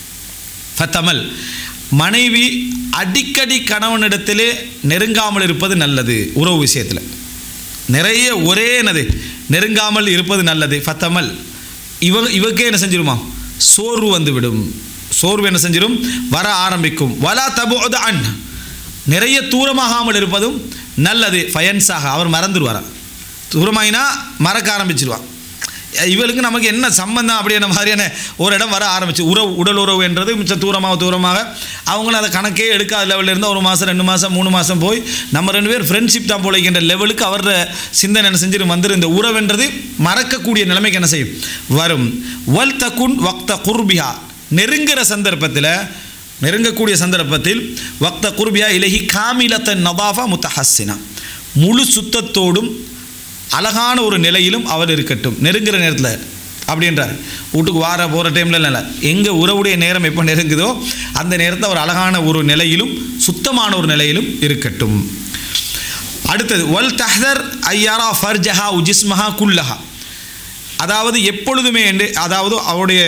[SPEAKER 2] ஃபதமல், மனைவி அடிக்கடி கணவனிடத்திலே நெருங்காமல் இருப்பது நல்லது. உறவு விஷயத்தில் நிறைய ஒரே என்னது நெருங்காமல் இருப்பது நல்லது. ஃபத்தமல், இவ இவக்கே என்ன செஞ்சிருமா சோர்வு வந்துவிடும், சோர்வு என்ன செஞ்சிடும் வர ஆரம்பிக்கும். வலா தபுஅத அன், நிறைய தூரமாகாமல் இருப்பதும் நல்லது. ஃபயன்ஸாக, அவர் மறந்துடுவார், தூரமாயினா மறக்க ஆரம்பிச்சிடுவான். இவளுக்கு நமக்கு என்ன சம்பந்தம் அப்படின்ற மாதிரியான ஒரு இடம் வர ஆரம்பிச்சு. உறவு, உடல் உறவு என்றது மிச்சம் தூரமாக தூரமாக அவங்களும் அதை கணக்கே எடுக்காத லெவலில் இருந்தால் ஒரு மாதம் ரெண்டு மாதம் மூணு மாதம் போய் நம்ம ரெண்டு பேர் ஃப்ரெண்ட்ஷிப் தான் போலைக்கின்ற லெவலுக்கு அவரோட சிந்தனை என்ன செஞ்சிடும் வந்துடும். இந்த உறவுன்றது மறக்கக்கூடிய நிலைமைக்கு என்ன செய்யும் வரும். வல் தகுன் வக்த குர்பிஹா, நெருங்குற சந்தர்ப்பத்தில் நெருங்கக்கூடிய சந்தர்ப்பத்தில் வக்த குர்பியா இலஹி காமிலத்தன் நதாஃபா முத்தஹஸ்ஸினா, முழு சுத்தத்தோடும் அழகான ஒரு நிலையிலும் அவர் இருக்கட்டும் நெருங்குற நேரத்தில் அப்படின்றார். வீட்டுக்கு வார போகிற டைமில் இல்லை, எங்கள் உறவுடைய நேரம் எப்போ நெருங்குதோ அந்த நேரத்தில் அவர் அழகான ஒரு நிலையிலும் சுத்தமான ஒரு நிலையிலும் இருக்கட்டும். அடுத்தது வல் தஹ்தர் ஐயாரா ஃபர்ஜஹா உஜிஸ்மஹா குல்லஹா, அதாவது எப்பொழுதுமே என்று அதாவது அவருடைய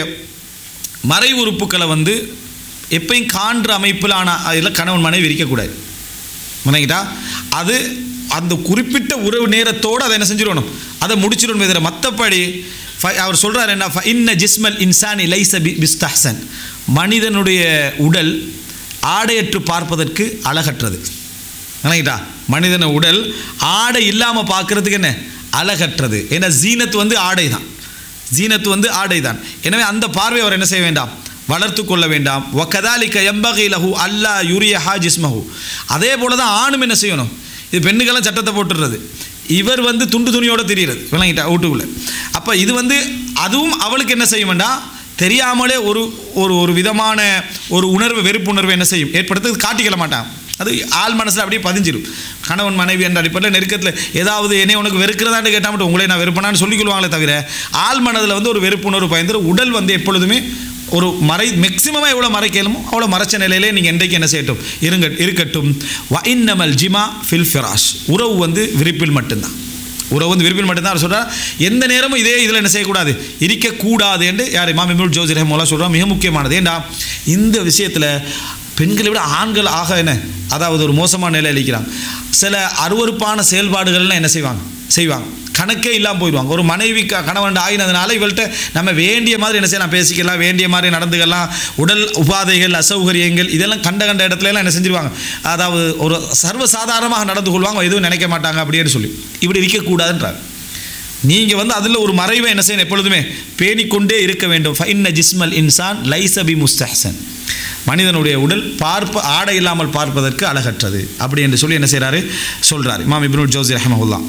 [SPEAKER 2] மறை உறுப்புக்களை வந்து எப்பயும் காண்ற அமைப்பிலான அதில் கணவன் மனைவி இருக்கக்கூடாது. மனைவிட்டா அது அந்த குறிப்பிட்ட உறவு நேரத்தோடு அதை என்ன செஞ்சிடணும், அதை முடிச்சிடணும். இதில் மற்றபடி அவர் சொல்கிறார் என்ன, இன்ன ஜிஸ்மல் இன்சானி லைஸ பிஸ்தஹ்சன், மனிதனுடைய உடல் ஆடையற்று பார்ப்பதற்கு அழகற்றது. நினைக்கிட்டா மனிதன உடல் ஆடை இல்லாமல் பார்க்கறதுக்கு என்ன அழகற்றது. ஏன்னா ஜீனத்து வந்து ஆடை தான், ஜீனத்து வந்து ஆடை தான். எனவே அந்த பார்வை அவர் என்ன செய்ய வேண்டாம், வளர்த்து கொள்ள வேண்டாம். வகதாலிக யம்பகி லஹு அல்லா யுரியஹா ஜிஸ்மஹு, அதே போல தான் ஆணும் என்ன செய்யணும், இது பெண்ணுக்கெல்லாம் சட்டத்தை போட்டுடுறது, இவர் வந்து துண்டு துணியோடு தெரிகிறது விளங்கிட்டா வீட்டுக்குள்ளே. அப்போ இது வந்து அதுவும் அவளுக்கு என்ன செய்ய வேண்டாம், தெரியாமலே ஒரு ஒரு ஒரு விதமான ஒரு உணர்வு வெறுப்புணர்வு என்ன செய்யும் ஏற்படுத்த காட்டிக்கல மாட்டான். அது ஆள் மனசில் அப்படியே பதிஞ்சிடும். கணவன் மனைவி என்ற அடிப்படையில் நெருக்கத்தில் ஏதாவது என்னை உனக்கு வெறுக்கிறதான்னு கேட்டால் மட்டும் உங்களை நான் வெறுப்பனான்னு சொல்லிக்கொள்வாங்களே தவிர ஆள் மனதில் வந்து ஒரு வெறுப்புணர்வு பயந்துடும். உடல் வந்து எப்பொழுதுமே ஒரு மறை மேக்ஸிமமாக எவ்வளோ மறைக்கலுமோ அவ்வளோ மறைச்ச நிலையிலே நீங்கள் என்றைக்கு என்ன செய்யட்டும் இருங்க இருக்கட்டும். வ இன்னமல் ஜிமா ஃபில் ஃபிராஷ், உறவு வந்து விரிப்பில் மட்டும்தான். உறவு வந்து விரும்பில் மட்டும்தான் அவர் சொல்கிறார். எந்த நேரமும் இதே இதில் என்ன செய்யக்கூடாது, இருக்கக்கூடாது என்று யார் இமாம் இப்னுல் ஜௌஸி ரஹ்மத்துல்லாஹி சொல்கிறார். மிக முக்கியமானது ஏண்டா இந்த விஷயத்தில் பெண்களை விட ஆண்கள் ஆக என்ன அதாவது ஒரு மோசமான நிலையில் இருக்கிறாங்க. சில அருவருப்பான செயல்பாடுகள்லாம் என்ன செய்வாங்க செய்வாங்க கணக்கே இல்லாமல் போயிடுவாங்க. ஒரு மனைவி கணவன் ஆகினதுனால இவள்கிட்ட நம்ம வேண்டிய மாதிரி என்ன செய்யலாம், பேசிக்கலாம், வேண்டிய மாதிரி நடந்துக்கலாம். உடல் உபாதைகள் அசௌகரியங்கள் இதெல்லாம் கண்ட கண்ட இடத்துலலாம் என்ன செஞ்சிருவாங்க, அதாவது ஒரு சர்வசாதாரணமாக நடந்து கொள்வாங்க, எதுவும் நினைக்க மாட்டாங்க அப்படின்னு சொல்லி. இப்படி இருக்கக்கூடாதுன்றார். நீங்கள் வந்து அதில் ஒரு மறைவை என்ன செய்யணும், எப்பொழுதுமே பேணிக்கொண்டே இருக்க வேண்டும். ஃபைன்ன ஜிஸ்மல் இன்சான் லைசபி முஸ்தஹ்சன், மனிதனுடைய உடல் பார்ப்ப ஆடை இல்லாமல் பார்ப்பதற்கு அழகற்றது அப்படி என்று சொல்லி என்ன செய்கிறாரு சொல்கிறார் இமாம் இப்னுல் ஜௌஸி ரஹ்மத்துல்லாஹ்.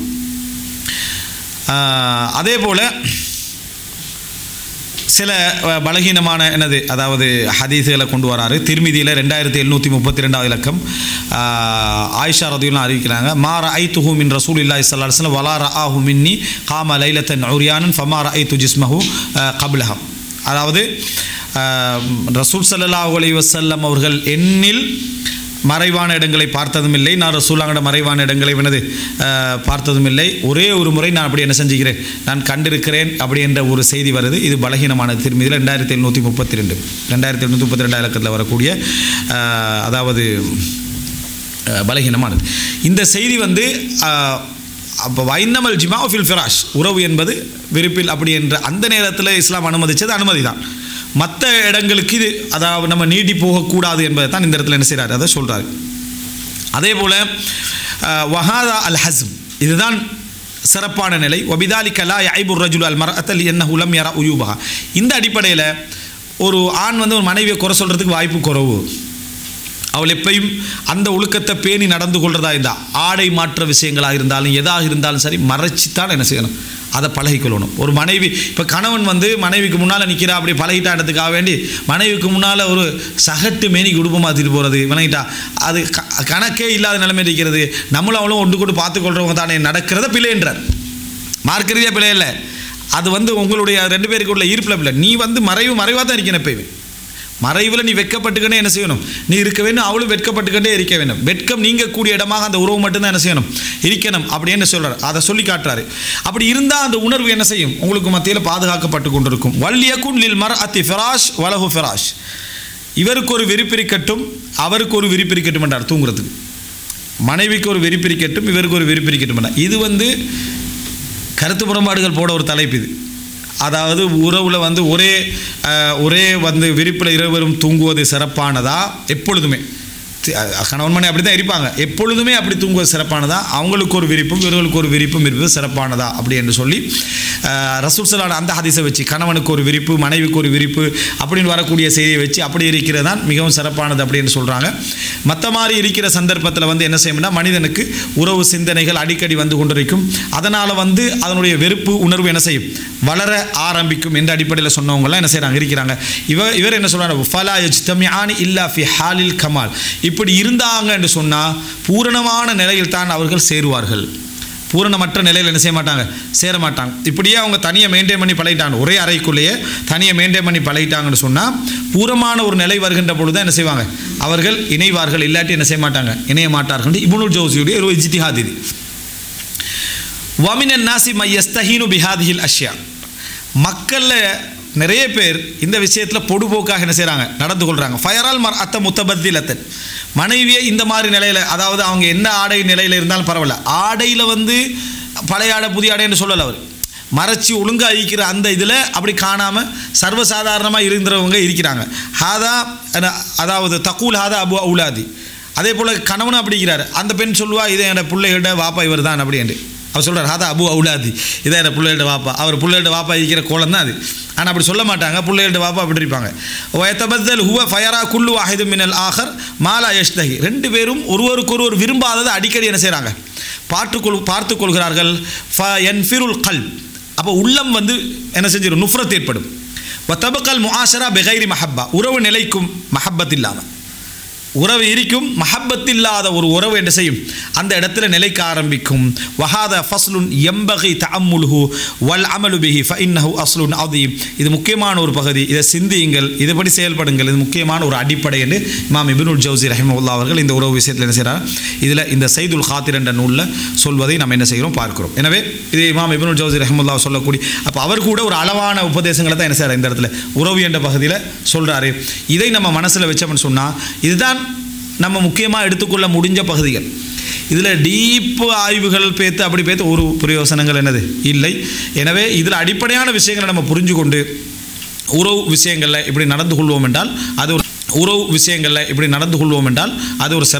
[SPEAKER 2] அதே போல் சில பலகீனமான என்னது அதாவது ஹதீஸுகளை கொண்டு வராரு. திர்மிதியில் ரெண்டாயிரத்தி எழுநூற்றி முப்பத்தி ரெண்டாவது இலக்கம் ஆயிஷா ரதியுல்லாஹு அறிவிக்கிறாங்க, மா ரஅய்துஹு மின் ரசூலில்லாஹி ஸல்லல்லாஹு அலைஹி வஸல்லம் வலா ரஆஹு மின்னி காம லைலத்தன் உரியானன் ஃபமா ரஅய்து ஜிஸ்மஹு கப்லஹா. அதாவது ரசூல் ஸல்லல்லாஹு அலைஹி வஸல்லம் அவர்கள் என்னில் மறைவான இடங்களை பார்த்ததும் இல்லை, நான் ரசூலுல்லாஹ்வோட மறைவான இடங்களை என்னது பார்த்ததும் இல்லை. ஒரே ஒரு முறை நான் அப்படி என்ன செஞ்சுக்கிறேன், நான் கண்டிருக்கிறேன் அப்படி என்ற ஒரு செய்தி வருது. இது பலகீனமான திருமதியில் ரெண்டாயிரத்தி எழுநூற்றி முப்பத்தி ரெண்டு ரெண்டாயிரத்தி எழுநூற்றி முப்பத்தி ரெண்டாயிரம் இலக்கத்தில் வரக்கூடிய அதாவது பலகீனமானது. இந்த செய்தி வந்து அப்போ வைன்னமல் ஜிமா ஃபில் ஃபிராஷ், உறவு என்பது விருப்பில் அப்படி என்ற அந்த நேரத்தில் இஸ்லாம் அனுமதித்தது அனுமதி தான். மற்ற இடங்களுக்கு இது அதாவது நம்ம நீடி போகக்கூடாது என்பதை தான் இந்த இடத்துல என்ன செய்கிறார், அதை சொல்கிறார். அதே போல் வஹாதா அல் ஹஸ்ம், இதுதான் சிறப்பான நிலை. ஒபிதாலிக லா யஐபுர் ரஜுல் அல் மர்அத்த லிஅன்னஹு லம் யரா உயூபஹா. இந்த அடிப்படையில் ஒரு ஆண் வந்து ஒரு மனைவியை குறை சொல்கிறதுக்கு வாய்ப்பு குறைவு. அவள் எப்பையும் அந்த ஒழுக்கத்தை பேணி நடந்து கொள்றதா இருந்தால், ஆடை மாற்ற விஷயங்களாக இருந்தாலும் எதாக இருந்தாலும் சரி மறைச்சித்தான் என்ன செய்யணும், அதை பழகிக்கொள்ளணும். ஒரு மனைவி இப்போ கணவன் வந்து மனைவிக்கு முன்னால் நிற்கிறா, அப்படி பழகிட்டா இடத்துக்காக வேண்டி மனைவிக்கு முன்னால் ஒரு சகட்டு மேனிக்கு உடுப்பம் மாற்றிட்டு போகிறது விளங்கிட்டா, அது கணக்கே இல்லாத நிலைமை இருக்கிறது. நம்மளும் அவளும் ஒன்று கொண்டு பார்த்துக்கொள்கிறவங்க தானே நடக்கிறத பிழைன்றார். மார்க்க ரீதியாக பிழை இல்லை, அது வந்து உங்களுடைய ரெண்டு பேருக்கு உள்ள ஈர்ப்பில் பிள்ளை. நீ வந்து மறைவு மறைவாக தான் இருக்கணும். எப்பயுமே மறைவில் நீ வெட்கப்பட்டுக்கொண்டே என்ன செய்யணும், நீ இருக்க வேண்டும், அவளும் வெட்கப்பட்டுக்கொண்டே இருக்க வேண்டும். வெட்கம் நீங்கக்கூடிய இடமாக அந்த உறவு மட்டும்தான் என்ன செய்யணும், இருக்கணும் அப்படின்னு சொல்கிறார். அதை சொல்லி காட்டுறாரு. அப்படி இருந்தால் அந்த உணர்வு என்ன செய்யும், உங்களுக்கு மத்தியில் பாதுகாக்கப்பட்டு கொண்டிருக்கும். வல்லியகுன் லில் மர்அத்தி ஃபிராஷ் வலஹு ஃபிராஷ், இவருக்கு ஒரு விரிப்பிரிக்கட்டும் அவருக்கு ஒரு விரிப்பிரிக்கட்டும் என்றார். தூங்குறதுக்கு மனைவிக்கு ஒரு விரிப்பிரிக்கட்டும் இவருக்கு ஒரு விரிப்பிரிக்கட்டும் என்றார். இது வந்து கருத்து முரண்பாடுகள் போட ஒரு தலைப்பு இது. அதாவது உறவில் வந்து ஒரே ஒரே வந்து விரிப்பில் இருவரும் தூங்குவது சிறப்பானதா, எப்பொழுதுமே கணவன் மனைவி அப்படி தான் இருப்பாங்க, எப்பொழுதுமே அப்படி தூங்குவது சிறப்பானதா, அவங்களுக்கு ஒரு விரிப்பும் இவர்களுக்கு ஒரு விரிப்பும் இருப்பது சிறப்பானதா அப்படி என்று சொல்லி ரசூல் ஸல்லல்லாஹு அந்த ஹதீஸை வச்சு கணவனுக்கு ஒரு விரிப்பு மனைவிக்கு ஒரு விரிப்பு அப்படின்னு வரக்கூடிய செய்தியை வச்சு அப்படி இருக்கிறது தான் மிகவும் சிறப்பானது அப்படின்னு சொல்கிறாங்க. மற்ற மாதிரி இருக்கிற சந்தர்ப்பத்தில் வந்து என்ன செய்யணும்னா மனிதனுக்கு உறவு சிந்தனைகள் அடிக்கடி வந்து கொண்டிருக்கும். அதனால் வந்து அதனுடைய வெறுப்பு உணர்வு என்ன செய்யும், வளர ஆரம்பிக்கும் என்ற அடிப்படையில் சொன்னவங்களாம் என்ன செய்கிறாங்க இருக்கிறாங்க. இவர் இவர் என்ன சொல்கிறாங்க, ஃபலா யஜ்தமிஆனி இல்லா ஃபி ஹாலில் கமால், இப்படி இருந்தாங்க என்று சொன்னால் பூரணமான நிலையில் தான் அவர்கள் சேருவார்கள். பூரணமற்ற நிலையில் என்ன செய்ய மாட்டாங்க, சேர மாட்டாங்க. இப்படியே அவங்க தனியாக மெயின்டைன் பண்ணி பழகிட்டாங்க, ஒரே அறைக்குள்ளேயே தனியாக மெயின்டைன் பண்ணி பழகிட்டாங்கன்னு சொன்னால் பூரணமான ஒரு நிலை வருகின்ற பொழுது என்ன செய்வாங்க, அவர்கள் இணைவார்கள், இல்லாட்டி என்ன செய்ய மாட்டாங்க, இணைய மாட்டார்கள். இப்னுல் ஜௌஸியுடைய ஒரு இஜ்திஹாத் இது. வமினன் நாசி மையஸ்தஹீனு பிஹாதிஹில் அஷ்யா, மக்களில் நிறைய பேர் இந்த விஷயத்தில் பொடுபோக்காக என்ன செய்கிறாங்க, நடந்து கொள்கிறாங்க. ஃபயரால் மர் அத்த முத்தபத்திலத்தன், மனைவியை இந்த மாதிரி நிலையில், அதாவது அவங்க என்ன ஆடை நிலையில் இருந்தாலும் பரவாயில்ல, ஆடையில் வந்து பழைய ஆடை புதிய ஆடைன்னு சொல்லலை, அவர் மறைச்சி ஒழுங்காக இருக்கிற அந்த இதில் அப்படி காணாமல் சர்வசாதாரணமாக இருந்தவங்க இருக்கிறாங்க. ஹாதா அதாவது தக்கூல் ஹாதா அபு அவுலாதி. அதே போல் கணவனும் அப்படிங்கிறார். அந்த பெண் சொல்லுவா, இதை என்னோட பிள்ளைகிட்ட வாப்பா இவர் தான் அப்படின்ட்டு அவர் சொல்கிறார். ஹாதா அபு அவுலாதி, இதை என்னோட பிள்ளைகிட்ட வாப்பா, அவர் பிள்ளைகிட்ட வாப்பா இருக்கிற கோலம் தான் அது. ஆனால் அப்படி சொல்ல மாட்டாங்க, பிள்ளைகிட்ட வாப்பா அப்படி இருப்பாங்க. ஒயத்தபத்தல் ஹுவ ஃபயரா குல்லு வாஹிது மினல் ஆஹர் மாலா யஷ்தஹி, ரெண்டு பேரும் ஒருவருக்கொருவர் விரும்பாததை அடிக்கடி என்ன செய்கிறாங்க, பார்த்துக்கொள் பார்த்து கொள்கிறார்கள். ஃப யன்ஃபிருல் கல்ப், அப்போ உள்ளம் வந்து என்ன செஞ்சிடும், நுஃப்ரத் ஏற்படும். வ தபக்கல் முஆஷரா பிகைரி மஹப்பா, உறவு நிலைக்கும் மஹப்பத் இல்லாமல். உறவு இருக்கும், மஹப்பத் இல்லாத ஒரு உறவு என்ன செய்யும், அந்த இடத்துல நிலைக்க ஆரம்பிக்கும். வஹாத ஃபஸ்லுன் எம்பகி தஅம்முலுஹு வல் அமலு பிஹி ஃபஇன்னஹு அஸ்லுன் அதீம். இது முக்கியமான ஒரு பகுதி, இதை சிந்தியுங்கள், இதுபடி செயல்படுங்கள், இது முக்கியமான ஒரு அடிப்படை என்று இமாம் இப்னுல் ஜௌசி ரஹிமஹுல்லாஹ் அவர்கள் இந்த உறவு விஷயத்தில் என்ன செய்கிறார், இதில் இந்த சைதுல் காத்திர் என்ற நூலில் சொல்வதை நம்ம என்ன செய்கிறோம் பார்க்கிறோம். எனவே இது இமாம் இப்னுல் ஜௌசி ரஹிமஹுல்லாஹ் சொல்லக்கூடிய, அப்போ அவர் கூட ஒரு அளவான உபதேசங்களை தான் என்ன செய்கிறார் இந்த இடத்துல உறவு என்ற பகுதியில் சொல்கிறாரு. இதை நம்ம மனசில் வச்சோம்னு சொன்னால் இதுதான் நம்ம முக்கியமாக எடுத்துக்கொள்ள முடிஞ்ச பகுதிகள். இதில் டீப்பு ஆய்வுகள் பேத்து அப்படி பேத்து ஒரு பிரயோசனங்கள் என்னது இல்லை. எனவே இதில் அடிப்படையான விஷயங்களை நம்ம புரிஞ்சு கொண்டு உறவு விஷயங்களில் இப்படி நடந்து கொள்வோம் என்றால் அது ஒரு உறவு விஷயங்களில் இப்படி நடந்து கொள்வோம் என்றால் அது ஒரு